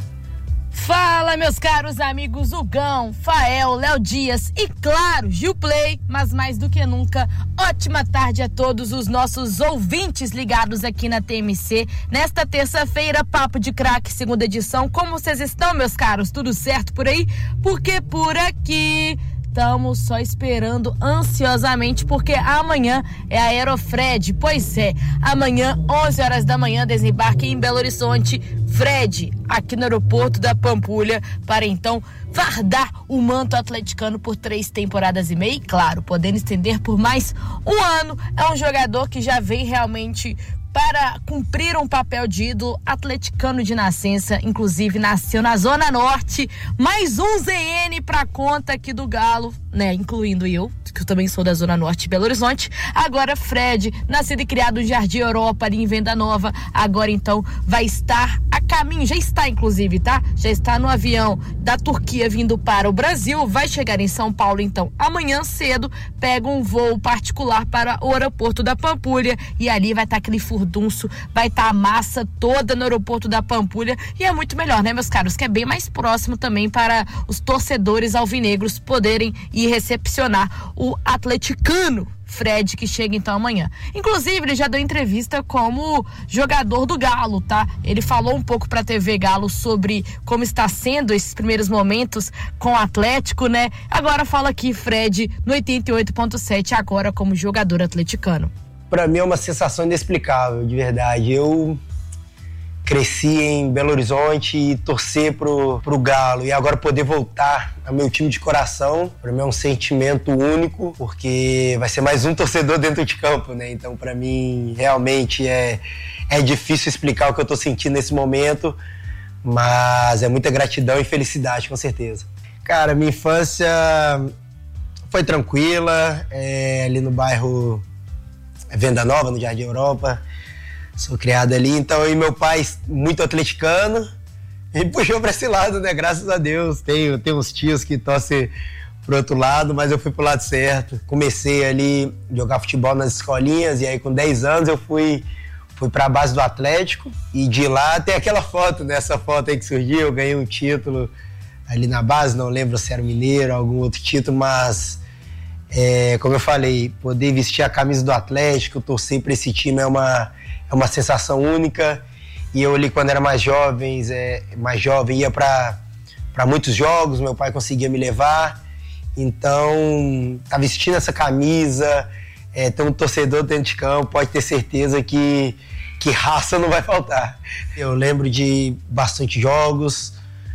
S7: Fala, meus caros amigos Hugão, Fael, Léo Dias e, claro, Gil Play, mas mais do que nunca, ótima tarde a todos os nossos ouvintes ligados aqui na TMC. Nesta terça-feira, Papo de Craque, segunda edição. Como vocês estão, meus caros? Tudo certo por aí? Porque por aqui estamos só esperando ansiosamente, porque amanhã é a Aerofred. Pois é, amanhã, 11 horas da manhã, desembarque em Belo Horizonte, Fred, aqui no aeroporto da Pampulha, para então fardar o manto atleticano por 3 temporadas e meia, e claro, podendo estender por mais um ano. É um jogador que já vem realmente para cumprir um papel de ídolo, atleticano de nascença, inclusive nasceu na Zona Norte. Mais um ZN pra conta aqui do Galo, né, incluindo eu, que eu também sou da Zona Norte de Belo Horizonte. Agora Fred, nascido e criado no Jardim Europa, ali em Venda Nova, agora então vai estar a caminho, já está inclusive, tá? Já está no avião da Turquia vindo para o Brasil, vai chegar em São Paulo então amanhã cedo, pega um voo particular para o aeroporto da Pampulha e ali vai estar aquele furdunço, vai estar a massa toda no aeroporto da Pampulha, e é muito melhor, né, meus caros, que é bem mais próximo também para os torcedores alvinegros poderem ir recepcionar o atleticano Fred, que chega então amanhã. Inclusive, ele já deu entrevista como jogador do Galo, tá? Ele falou um pouco pra TV Galo sobre como está sendo esses primeiros momentos com o Atlético, né? Agora fala aqui, Fred, no 88.7, agora como jogador atleticano.
S8: Pra mim é uma sensação inexplicável, de verdade. Eu cresci em Belo Horizonte e torcer pro Galo, e agora poder voltar ao meu time de coração, para mim é um sentimento único, porque vai ser mais um torcedor dentro de campo, né? Então, para mim, realmente é difícil explicar o que eu tô sentindo nesse momento, mas é muita gratidão e felicidade, com certeza. Cara, minha infância foi tranquila, ali no bairro Venda Nova, no Jardim Europa. Sou criado ali, então eu e meu pai, muito atleticano, me puxou para esse lado, né? Graças a Deus. Tenho uns tios que torcem pro outro lado, mas eu fui pro lado certo. Comecei ali a jogar futebol nas escolinhas, e aí com 10 anos eu fui para a base do Atlético, e de lá tem aquela foto, né? Essa foto aí que surgiu, eu ganhei um título ali na base, não lembro se era Mineiro, algum outro título, mas como eu falei, poder vestir a camisa do Atlético, torcer para esse time é uma sensação única. E eu ali, quando era mais jovem, ia para muitos jogos, meu pai conseguia me levar, então tá vestindo essa camisa, ter um torcedor dentro de campo, pode ter certeza que raça não vai faltar. Eu lembro de bastante jogos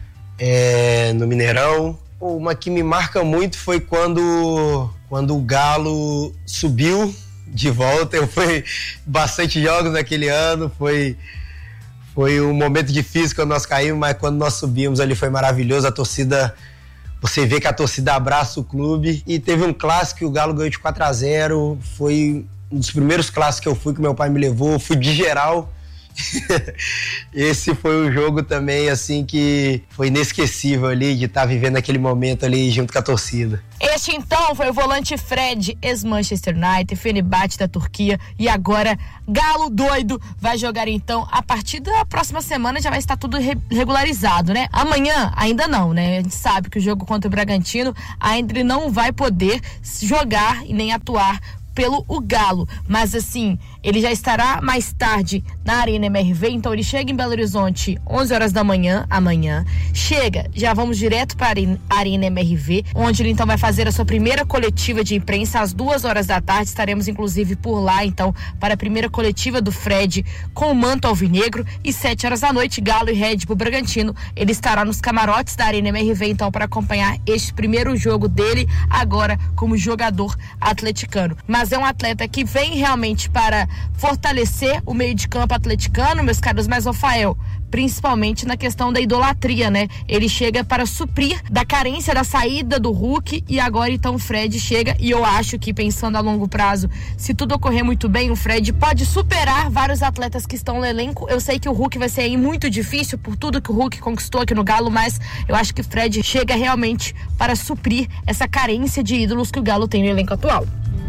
S8: no Mineirão. Uma que me marca muito foi quando o Galo subiu de volta. Eu fui bastante jogos naquele ano, foi um momento difícil quando nós caímos, mas quando nós subimos ali foi maravilhoso. A torcida, você vê que a torcida abraça o clube. E teve um clássico que o Galo ganhou de 4-0, foi um dos primeiros clássicos que eu fui, que meu pai me levou. Eu fui de geral, Esse foi um jogo também, assim, que foi inesquecível ali, de estar vivendo aquele momento ali junto com a torcida.
S7: Este, então, foi o volante Fred, ex-Manchester United, Fenerbahçe da Turquia, e agora Galo doido vai jogar, então, a partir da próxima semana já vai estar tudo regularizado, né? Amanhã, ainda não, né? A gente sabe que o jogo contra o Bragantino, ainda ele não vai poder jogar e nem atuar pelo o Galo, mas assim, ele já estará mais tarde na Arena MRV, então ele chega em Belo Horizonte 11 horas da manhã, amanhã, chega, já vamos direto para a Arena MRV, onde ele então vai fazer a sua primeira coletiva de imprensa às 2 horas da tarde, estaremos inclusive por lá, então, para a primeira coletiva do Fred com o manto alvinegro, e 7 horas da noite, Galo e Red Bull Bragantino, ele estará nos camarotes da Arena MRV, então, para acompanhar este primeiro jogo dele, agora como jogador atleticano. Mas é um atleta que vem realmente para fortalecer o meio de campo atleticano, meus caros, mas Rafael, principalmente na questão da idolatria, né? Ele chega para suprir da carência da saída do Hulk, e agora então o Fred chega, e eu acho que, pensando a longo prazo, se tudo ocorrer muito bem, o Fred pode superar vários atletas que estão no elenco. Eu sei que o Hulk vai ser aí muito difícil por tudo que o Hulk conquistou aqui no Galo, mas eu acho que o Fred chega realmente para suprir essa carência de ídolos que o Galo tem no elenco atual.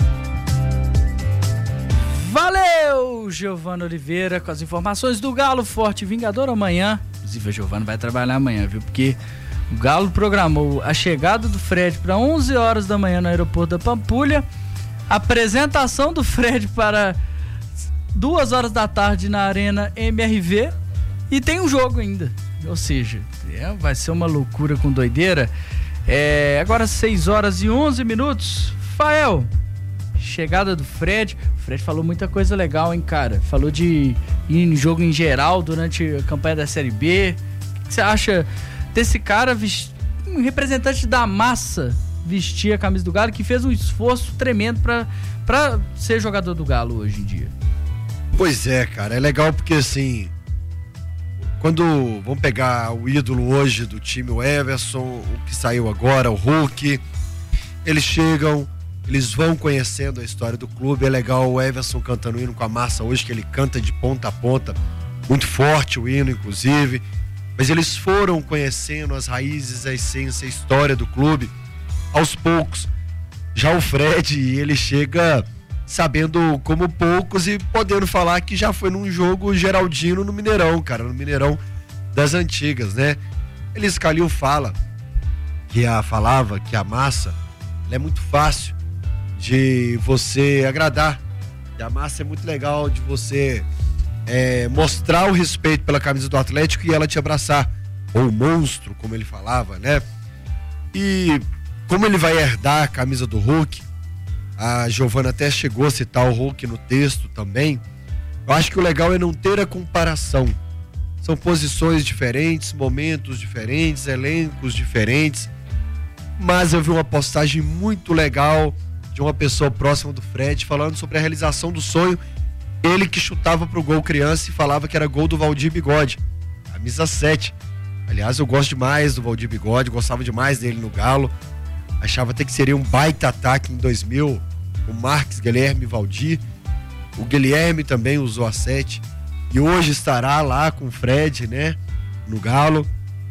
S2: Valeu, Giovana Oliveira, com as informações do Galo Forte Vingador amanhã. Inclusive, a Giovana vai trabalhar amanhã, viu? Porque o Galo programou a chegada do Fred para 11 horas da manhã no aeroporto da Pampulha, a apresentação do Fred para 2 horas da tarde na Arena MRV, e tem um jogo ainda. Ou seja, vai ser uma loucura com doideira. Agora 6 horas e 11 minutos. Fael, chegada do Fred. O Fred falou muita coisa legal, hein, cara? Falou de ir em jogo em geral durante a campanha da Série B. O que você acha desse cara, um representante da massa, vestir a camisa do Galo, que fez um esforço tremendo pra ser jogador do Galo hoje em dia?
S4: Pois é, cara. É legal porque, assim, quando vamos pegar o ídolo hoje do time, o Everson, o que saiu agora, o Hulk, eles chegam, eles vão conhecendo a história do clube. É legal o Everson cantando o hino com a massa hoje, que ele canta de ponta a ponta, muito forte o hino, inclusive. Mas eles foram conhecendo as raízes, a essência, a história do clube, aos poucos. Já o Fred, ele chega sabendo como poucos e podendo falar que já foi num jogo geraldino no Mineirão, cara, no Mineirão das antigas, né? Elis Calil falava que a massa, ela é muito fácil de você agradar. E a massa é muito legal de você mostrar o respeito pela camisa do Atlético e ela te abraçar. Ou monstro, como ele falava, né? E como ele vai herdar a camisa do Hulk, a Giovana até chegou a citar o Hulk no texto também. Eu acho que o legal é não ter a comparação. São posições diferentes, momentos diferentes, elencos diferentes. Mas eu vi uma postagem muito legal de uma pessoa próxima do Fred falando sobre a realização do sonho. Ele que chutava pro gol criança e falava que era gol do Valdir Bigode, camisa 7. Aliás, eu gosto demais do Valdir Bigode, gostava demais dele no Galo. Achava até que seria um baita ataque em 2000, o Marques, Guilherme e Valdir. O Guilherme também usou a 7 e hoje estará lá com o Fred, né, no Galo.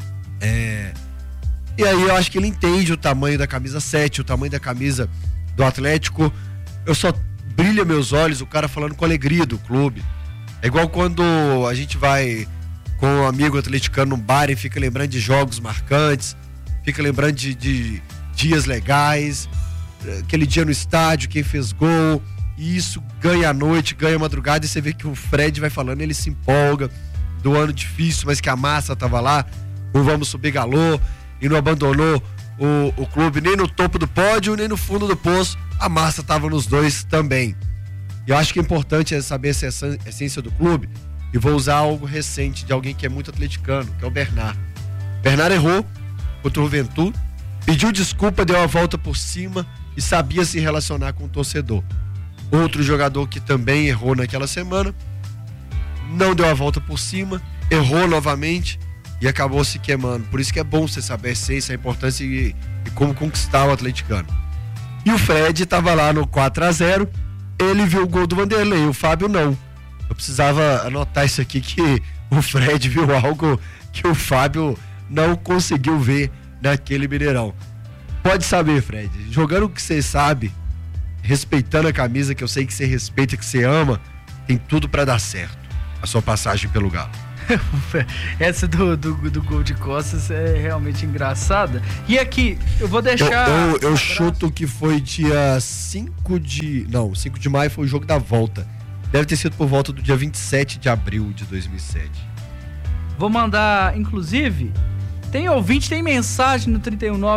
S4: E aí eu acho que ele entende o tamanho da camisa 7, o tamanho da camisa do Atlético. Eu só brilha meus olhos o cara falando com alegria do clube. É igual quando a gente vai com um amigo atleticano num bar e fica lembrando de jogos marcantes, fica lembrando de dias legais, aquele dia no estádio, quem fez gol, e isso ganha a noite, ganha a madrugada, e você vê que o Fred vai falando, ele se empolga do ano difícil, mas que a massa tava lá, não vamos subir Galo, e não abandonou o clube nem no topo do pódio, nem no fundo do poço. A massa estava nos dois também. E eu acho que é importante saber essa essência do clube, e vou usar algo recente de alguém que é muito atleticano, que é o Bernard. Bernard errou contra o Juventude, pediu desculpa, deu a volta por cima e sabia se relacionar com o torcedor. Outro jogador que também errou naquela semana, não deu a volta por cima, errou novamente e acabou se queimando. Por isso que é bom você saber a essência, a importância e como conquistar o atleticano. E o Fred estava lá no 4-0, ele viu o gol do Vanderlei, o Fábio não. Eu precisava anotar isso aqui, que o Fred viu algo que o Fábio não conseguiu ver naquele Mineirão. Pode saber, Fred, jogando o que você sabe, respeitando a camisa que eu sei que você respeita, que você ama, tem tudo pra dar certo a sua passagem pelo Galo.
S2: Essa do gol de costas é realmente engraçada. E aqui, eu vou deixar...
S4: Eu chuto que foi dia 5 de maio foi o jogo da volta. Deve ter sido por volta do dia 27 de abril de 2007.
S2: Vou mandar, inclusive, tem ouvinte, tem mensagem no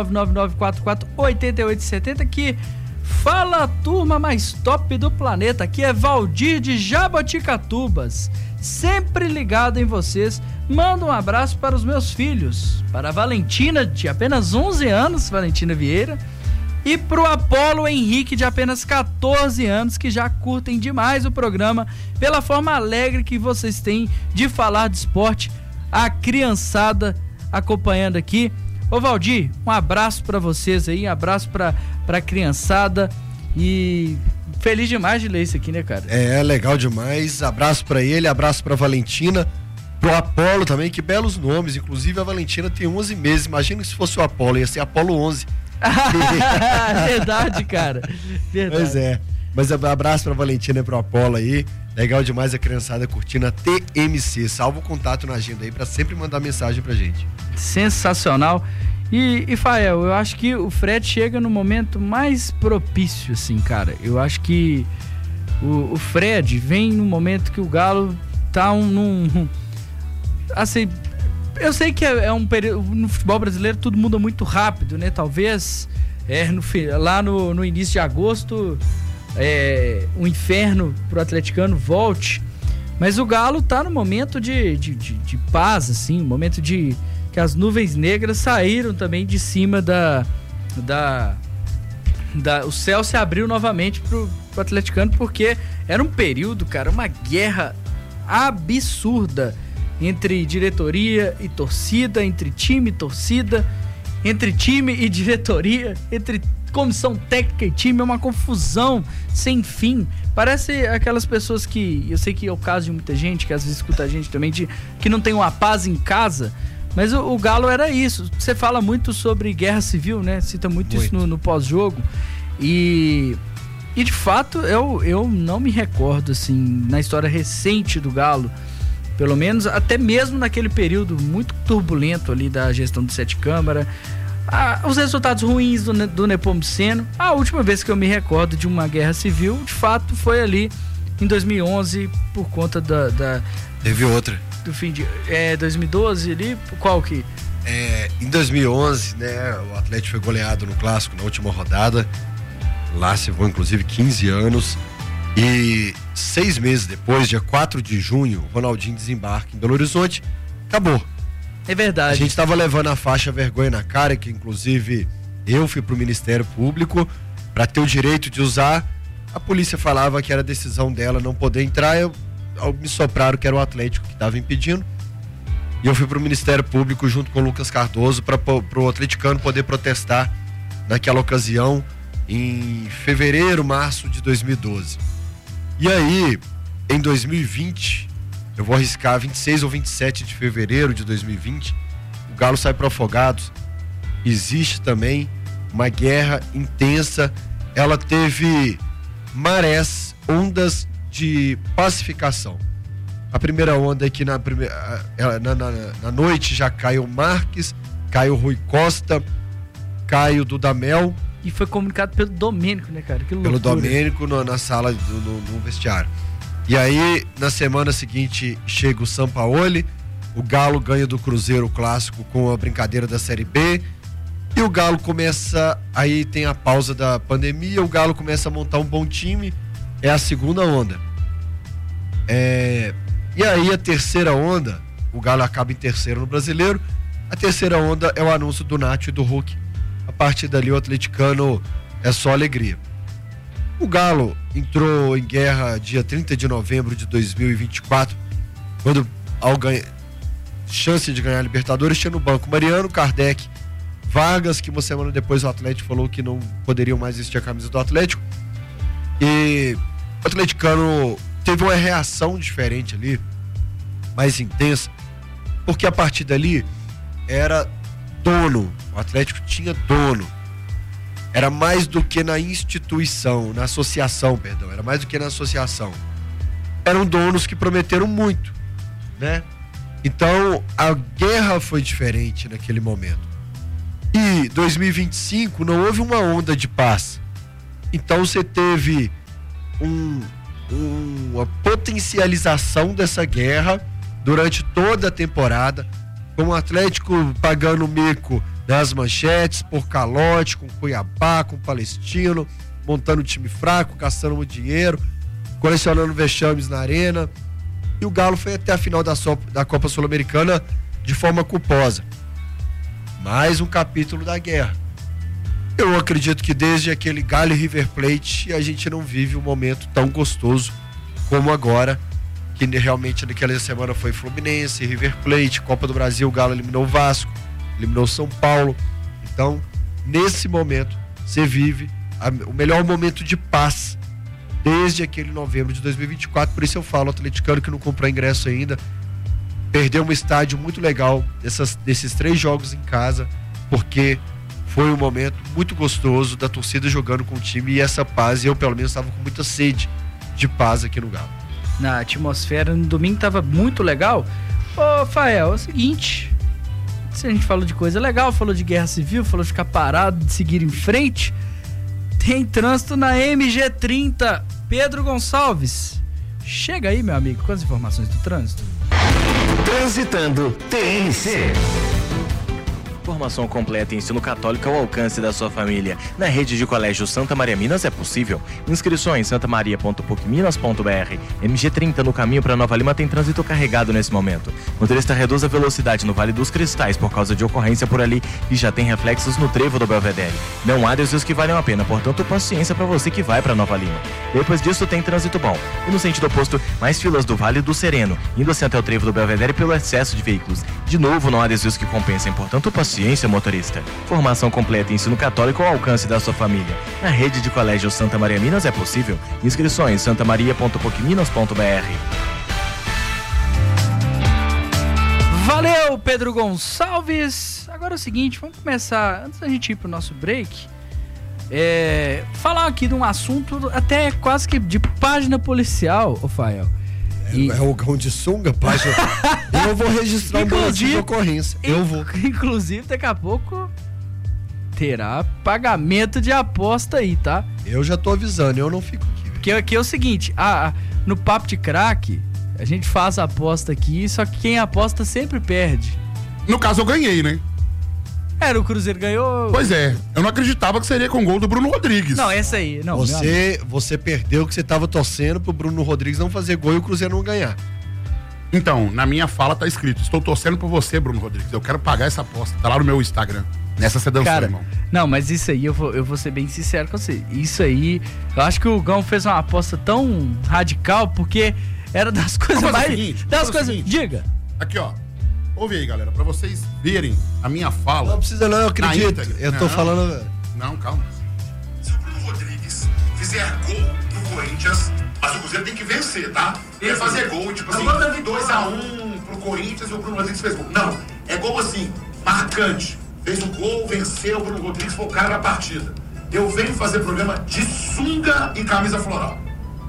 S2: 319-9944-8870 que fala a turma mais top do planeta. Aqui é Valdir de Jaboticatubas, sempre ligado em vocês. Manda um abraço para os meus filhos, para a Valentina, de apenas 11 anos, Valentina Vieira, e pro Apolo Henrique, de apenas 14 anos, que já curtem demais o programa, pela forma alegre que vocês têm de falar de esporte. A criançada acompanhando aqui. Ô Valdir, um abraço pra vocês aí, um abraço pra criançada, e feliz demais de ler isso aqui, né, cara?
S4: É, legal demais. Abraço pra ele, abraço pra Valentina, pro Apolo também, que belos nomes. Inclusive a Valentina tem 11 meses, imagina se fosse o Apolo, ia ser Apolo 11.
S2: Verdade, cara. Verdade.
S4: Pois é. Mas abraço pra Valentina e pro Apolo aí. Legal demais a criançada curtindo a TMC. Salva o contato na agenda aí pra sempre mandar mensagem pra gente.
S2: Sensacional. E Fael, eu acho que o Fred chega no momento mais propício, assim, cara. Eu acho que o Fred vem no momento que o Galo tá assim, eu sei que é um período, no futebol brasileiro tudo muda muito rápido, né? Talvez lá no início de agosto o inferno pro atleticano volte, mas o Galo tá no momento de paz, assim, um momento que as nuvens negras saíram também de cima o céu se abriu novamente pro atleticano, porque era um período, cara, uma guerra absurda entre diretoria e torcida, entre time e torcida, entre time e diretoria, entre comissão técnica e time, é uma confusão sem fim. Parece aquelas pessoas que, eu sei que é o caso de muita gente, que às vezes escuta a gente também, que não tem uma paz em casa, mas o Galo era isso. Você fala muito sobre guerra civil, né? Cita muito. Isso no pós-jogo. E de fato, eu não me recordo, assim, na história recente do Galo, pelo menos, até mesmo naquele período muito turbulento ali da gestão do Sete Câmara, os resultados ruins do Nepomuceno. A última vez que eu me recordo de uma guerra civil, de fato, foi ali em 2011, por conta
S4: Teve outra.
S2: Do fim de 2012 ali, qual que?
S4: Em 2011, né, o Atlético foi goleado no Clássico na última rodada. Lá se vão inclusive 15 anos. E 6 meses depois, dia 4 de junho, o Ronaldinho desembarca em Belo Horizonte. Acabou.
S2: É verdade.
S4: A gente tava levando a faixa vergonha na cara, que inclusive eu fui pro Ministério Público para ter o direito de usar. A polícia falava que era decisão dela não poder entrar. Me sopraram que era o Atlético que estava impedindo. E eu fui pro Ministério Público junto com o Lucas Cardoso para pro atleticano poder protestar naquela ocasião em fevereiro, março de 2012. E aí, em 2020, eu vou arriscar 26 ou 27 de fevereiro de 2020, o Galo sai pro Afogados. Existe também uma guerra intensa. Ela teve marés, ondas de pacificação. A primeira onda é que na noite já cai o Marques, cai o Rui Costa, cai o Dudamel.
S2: E foi comunicado pelo Domênico, né, cara? Que loucura.
S4: Pelo Domênico na sala, no vestiário. E aí, na semana seguinte, chega o Sampaoli, o Galo ganha do Cruzeiro Clássico com a brincadeira da Série B, e o Galo começa, aí tem a pausa da pandemia, o Galo começa a montar um bom time, é a segunda onda. E aí a terceira onda, o Galo acaba em terceiro no Brasileiro, a terceira onda é o anúncio do Nacho e do Hulk. A partir dali o atleticano é só alegria. O Galo entrou em guerra dia 30 de novembro de 2024, quando ao chance de ganhar a Libertadores tinha no banco Mariano, Kardec, Vargas, que uma semana depois o Atlético falou que não poderiam mais vestir a camisa do Atlético. E o atleticano teve uma reação diferente ali, mais intensa, porque a partir dali era dono, o Atlético tinha dono. Era mais do que na instituição, na associação, perdão, era mais do que na associação. Eram donos que prometeram muito, né? Então, a guerra foi diferente naquele momento. E 2025 não houve uma onda de paz. Então você teve uma potencialização dessa guerra durante toda a temporada, com o Atlético pagando mico nas manchetes, por calote, com Cuiabá, com Palestino, montando time fraco, gastando muito dinheiro, colecionando vexames na arena. E o Galo foi até a final da Copa Sul-Americana de forma culposa. Mais um capítulo da guerra. Eu acredito que desde aquele Galo e River Plate a gente não vive um momento tão gostoso como agora, que realmente naquela semana foi Fluminense, River Plate, Copa do Brasil, o Galo eliminou o Vasco, eliminou o São Paulo. Então, nesse momento, você vive o melhor momento de paz desde aquele novembro de 2024. Por isso eu falo, o atleticano que não comprou ingresso ainda, perdeu um estádio muito legal desses 3 jogos em casa, porque foi um momento muito gostoso da torcida jogando com o time e essa paz, e eu pelo menos estava com muita sede de paz aqui no Galo.
S2: Na atmosfera no domingo tava muito legal. Ô, Fael, é o seguinte, se a gente falou de coisa legal, falou de guerra civil, falou de ficar parado, de seguir em frente, tem trânsito na MG30. Pedro Gonçalves, chega aí, meu amigo, com as informações do trânsito.
S5: Transitando TNC.
S6: Formação completa em ensino católico ao alcance da sua família. Na rede de colégio Santa Maria Minas é possível. Inscrições santamaria.pucminas.br. MG30 no caminho para Nova Lima tem trânsito carregado nesse momento. Motorista reduz a velocidade no Vale dos Cristais por causa de ocorrência por ali e já tem reflexos no trevo do Belvedere. Não há desvios que valham a pena, portanto paciência para você que vai para Nova Lima. Depois disso tem trânsito bom. E no sentido oposto, mais filas do Vale do Sereno, indo assim até o trevo do Belvedere pelo excesso de veículos. De novo, não há desvios que compensem, portanto paciência, motorista. Formação completa em ensino católico ao alcance da sua família. Na rede de colégio Santa Maria Minas é possível. Inscrições santamaria.pucminas.br.
S2: Valeu, Pedro Gonçalves. Agora é o seguinte, vamos começar, antes da gente ir pro nosso break, falar aqui de um assunto até quase que de página policial, ô Fael.
S4: É o Gão de Sunga, página. Eu vou registrar um boletim de ocorrência. Eu vou.
S2: Inclusive, daqui a pouco terá pagamento de aposta aí, tá?
S4: Eu já tô avisando, eu não fico aqui.
S2: Porque aqui é o seguinte, no Papo de Craque, a gente faz a aposta aqui, só que quem aposta sempre perde.
S3: No caso, eu ganhei, né?
S2: O Cruzeiro ganhou.
S3: Pois é, eu não acreditava que seria com o gol do Bruno Rodrigues.
S2: Não, essa aí, não.
S4: Você perdeu que você tava torcendo pro Bruno Rodrigues não fazer gol e o Cruzeiro não ganhar.
S3: Então, na minha fala tá escrito: estou torcendo por você, Bruno Rodrigues. Eu quero pagar essa aposta. Tá lá no meu Instagram. Nessa você dançou, irmão.
S2: Não, mas isso aí, eu vou ser bem sincero com você. Isso aí, eu acho que o Gão fez uma aposta tão radical, porque era das coisas mais. Diga.
S3: Aqui, ó. Ouve aí, galera, pra vocês verem a minha fala.
S4: Não precisa não, eu acredito. Eu tô falando...
S3: Não, calma. Se o Bruno Rodrigues fizer gol pro Corinthians, mas o Cruzeiro tem que vencer, tá? Ele fazer gol, tipo assim, 2-1 pro Corinthians e o Bruno Rodrigues fez gol. Não, é gol assim, marcante. Fez o gol, venceu, o Bruno Rodrigues foi o cara da partida. Eu venho fazer programa de sunga e camisa floral.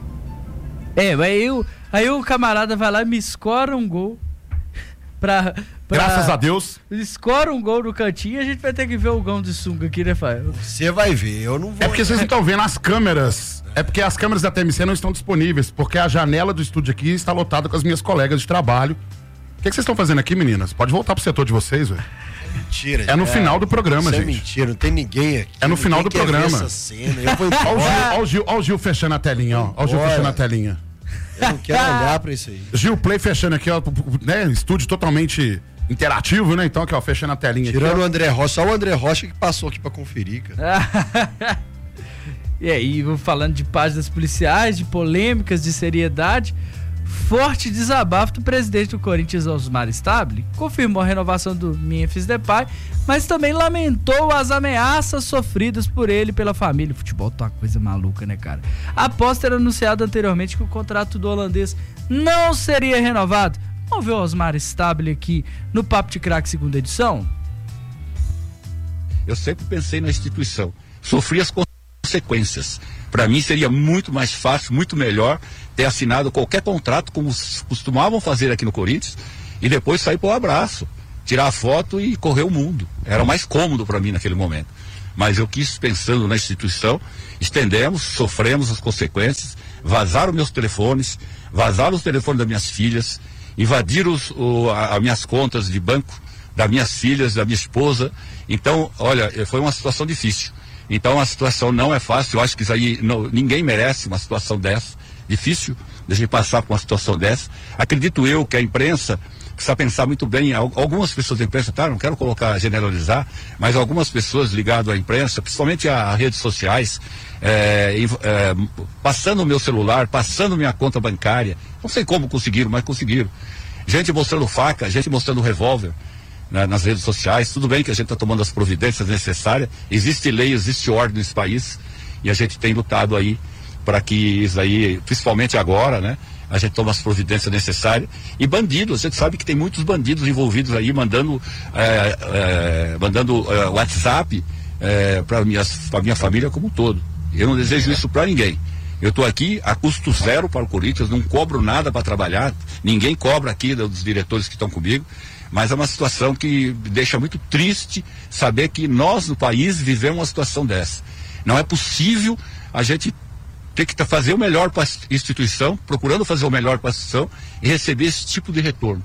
S2: Aí o camarada vai lá e me escora um gol.
S3: Graças a Deus.
S2: Escora um gol no cantinho e a gente vai ter que ver o Gão de Sunga aqui, né, Fael?
S4: Você vai ver, eu não vou.
S3: É porque vocês não estão vendo as câmeras. É porque as câmeras da TMC não estão disponíveis, porque a janela do estúdio aqui está lotada com as minhas colegas de trabalho. O que vocês estão fazendo aqui, meninas? Pode voltar pro setor de vocês, velho.
S4: Mentira,
S3: é no final do programa, gente.
S4: É mentira, não tem ninguém aqui.
S3: É no final do programa. Olha o Gil fechando a telinha, ó. Olha o Gil fechando a telinha.
S4: Eu não quero olhar pra isso aí.
S3: Gil Play fechando aqui, ó, né? Estúdio totalmente interativo, né? Então aqui, ó, fechando a telinha.
S4: Tirando
S3: aqui,
S4: o André Rocha, só o André Rocha que passou aqui pra conferir, cara.
S2: E aí, falando de páginas policiais, de polêmicas, de seriedade, Forte desabafo do presidente do Corinthians, Osmar Stabile, confirmou a renovação do Memphis Depay, mas também lamentou as ameaças sofridas por ele e pela família. O futebol tá uma coisa maluca, né, cara? Após ter anunciado anteriormente que o contrato do holandês não seria renovado. Vamos ver o Osmar Stabile aqui no Papo de Craque, segunda edição?
S9: Eu sempre pensei na instituição, sofri as consequências. Para mim seria muito mais fácil, muito melhor ter assinado qualquer contrato como costumavam fazer aqui no Corinthians e depois sair para o abraço, tirar a foto e correr o mundo. Era mais cômodo para mim naquele momento. Mas eu quis, pensando na instituição, estendemos, sofremos as consequências, vazaram meus telefones, vazaram os telefones das minhas filhas, invadiram as minhas contas de banco, das minhas filhas, da minha esposa. Então, olha, foi uma situação difícil. Então a situação não é fácil, eu acho que isso aí ninguém merece uma situação dessa, difícil de a gente passar por uma situação dessa. Acredito eu que a imprensa precisa pensar muito bem, algumas pessoas da imprensa, tá, não quero generalizar, mas algumas pessoas ligadas à imprensa, principalmente a redes sociais, passando o meu celular, passando minha conta bancária, não sei como conseguiram, mas conseguiram. Gente mostrando faca, gente mostrando revólver, nas redes sociais. Tudo bem que a gente está tomando as providências necessárias, existe lei, existe ordem nesse país e a gente tem lutado aí para que isso aí, principalmente agora, né, a gente toma as providências necessárias. E bandidos, a gente sabe que tem muitos bandidos envolvidos aí mandando WhatsApp para minha família como um todo. Eu não desejo isso para ninguém. Eu estou aqui a custo zero para o Corinthians, não cobro nada para trabalhar, ninguém cobra aqui dos diretores que estão comigo. Mas é uma situação que deixa muito triste saber que nós no país vivemos uma situação dessa. Não é possível a gente ter que fazer o melhor para a instituição, procurando fazer o melhor para a instituição e receber esse tipo de retorno.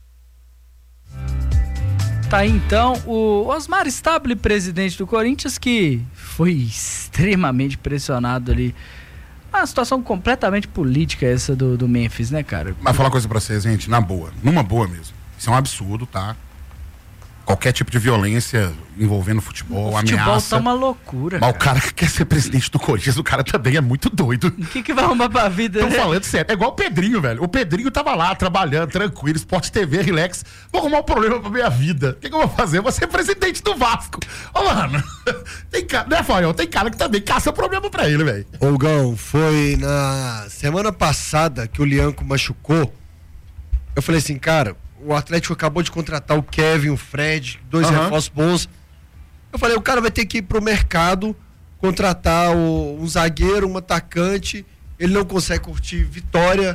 S2: Tá aí então o Osmar Stabile, presidente do Corinthians, que foi extremamente pressionado ali. Uma situação completamente política essa do Memphis, né, cara?
S3: Mas falar uma coisa pra vocês, gente, na boa, numa boa mesmo. Isso é um absurdo, tá? Qualquer tipo de violência envolvendo futebol, ameaça. O futebol
S2: tá uma loucura.
S3: Mas cara, o cara que quer ser presidente do Corinthians, o cara também é muito doido.
S2: O que vai arrumar pra vida,
S3: né? Tô falando sério. É igual o Pedrinho, velho. O Pedrinho tava lá, trabalhando, tranquilo, Sport TV, relax. Vou arrumar um problema pra minha vida. O que eu vou fazer? Eu vou ser presidente do Vasco. Ô, mano, tem cara, né, Fael? Tem cara que também caça problema pra ele, velho.
S4: Ô, Gão, foi na semana passada que o Lianco machucou. Eu falei assim, cara, o Atlético acabou de contratar o Kevin, o Fred, 2 reforços bons. Eu falei, o cara vai ter que ir pro mercado, contratar um zagueiro, um atacante, ele não consegue curtir vitória,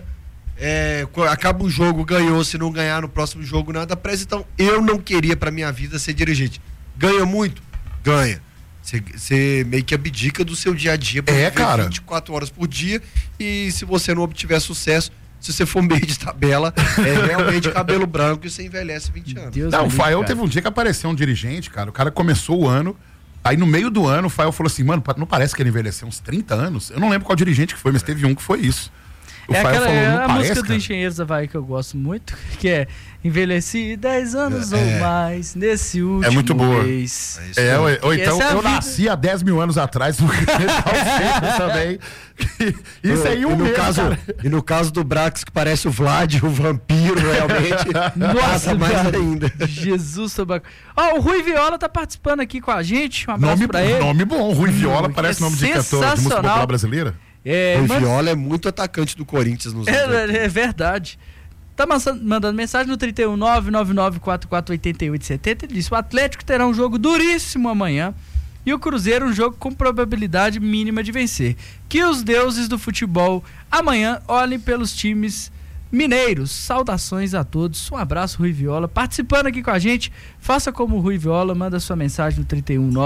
S4: acaba o jogo, ganhou, se não ganhar no próximo jogo, nada presta. Então, eu não queria pra minha vida ser dirigente. Ganha muito? Ganha. Você meio que abdica do seu dia a dia,
S3: cara.
S4: 24 horas por dia, e se você não obtiver sucesso, se você for meio de tabela, é realmente cabelo branco e você envelhece 20 anos.
S3: Deus não, o Fael teve um dia que apareceu um dirigente, cara, o cara começou o ano, aí no meio do ano o Fael falou assim, mano, não parece que ele envelheceu uns 30 anos? Eu não lembro qual dirigente que foi, mas teve um que foi isso. O Fael falou, não
S2: a
S3: parece,
S2: música
S3: cara.
S2: do Engenheiros da Havaí que eu gosto muito, que é envelheci 10 anos ou mais nesse último
S3: É muito boa.
S2: mês.
S3: Ou então eu nasci há 10 mil anos atrás, também. Isso aí
S4: e no caso do Brax, que parece o Vlad, o vampiro, realmente.
S2: Nossa,
S4: mais ainda.
S2: Jesus, tabaco. O Rui Viola tá participando aqui com a gente. Um abraço pra ele.
S3: Nome bom, Rui Viola parece nome de cantor de música popular brasileira.
S4: O Viola é muito atacante do Corinthians nos
S2: é verdade. Tá mandando mensagem no 31999448870. Ele disse: o Atlético terá um jogo duríssimo amanhã e o Cruzeiro um jogo com probabilidade mínima de vencer. Que os deuses do futebol amanhã olhem pelos times mineiros. Saudações a todos. Um abraço, Rui Viola. Participando aqui com a gente, faça como o Rui Viola, manda sua mensagem no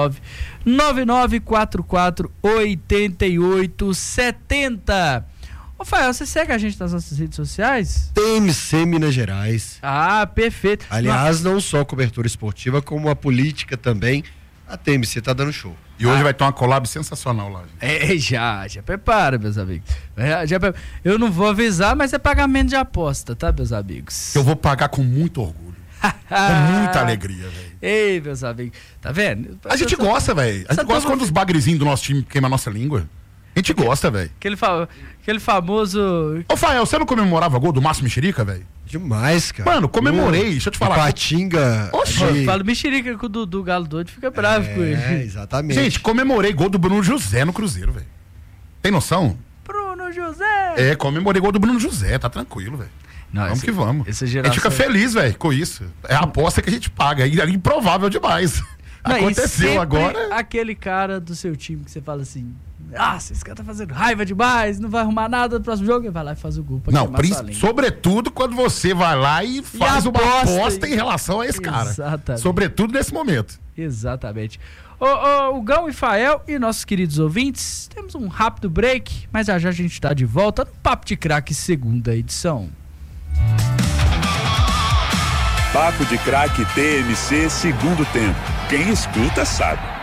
S2: 319-9944-8870. Ô, Fael, você segue a gente nas nossas redes sociais?
S4: TMC Minas Gerais.
S2: Ah, perfeito.
S4: Aliás, não só a cobertura esportiva, como a política também. A TMC tá dando show.
S3: E hoje vai ter uma collab sensacional lá, gente.
S2: Já prepara, meus amigos. Eu não vou avisar, mas é pagamento de aposta, tá, meus amigos?
S3: Eu vou pagar com muito orgulho. Com muita alegria, velho.
S2: Ei, meus amigos, tá vendo?
S3: A gente gosta, velho. A gente gosta quando os bagrezinhos do nosso time queimam a nossa língua. A gente gosta, velho.
S2: Aquele famoso...
S3: Ô, Fael, você não comemorava gol do Márcio Mexerica, velho?
S4: Demais, cara.
S3: Mano, comemorei, deixa eu te falar.
S4: Patinga.
S2: Eu falo Mexerica com o do Galo doido, fica bravo com ele.
S4: É, exatamente.
S3: Gente, comemorei gol do Bruno José no Cruzeiro, velho. Tem noção?
S2: Bruno José!
S3: Comemorei gol do Bruno José, tá tranquilo, velho. Vamos que vamos.
S2: Essa
S3: A
S2: geração...
S3: gente fica feliz, velho, com isso. É a aposta que a gente paga. É improvável demais.
S2: Não,
S3: Aconteceu agora.
S2: Aquele cara do seu time que você fala assim: esse cara tá fazendo raiva demais, não vai arrumar nada no próximo jogo. Ele vai lá e faz o gol.
S3: Não, sobretudo quando você vai lá e faz uma aposta em relação a esse cara.
S2: Exatamente.
S3: Sobretudo nesse momento.
S2: Exatamente. O Gão e Fael e nossos queridos ouvintes, temos um rápido break, mas já a gente tá de volta no Papo de Craque, segunda edição.
S10: Papo de Craque TMC, segundo tempo. Quem escuta sabe.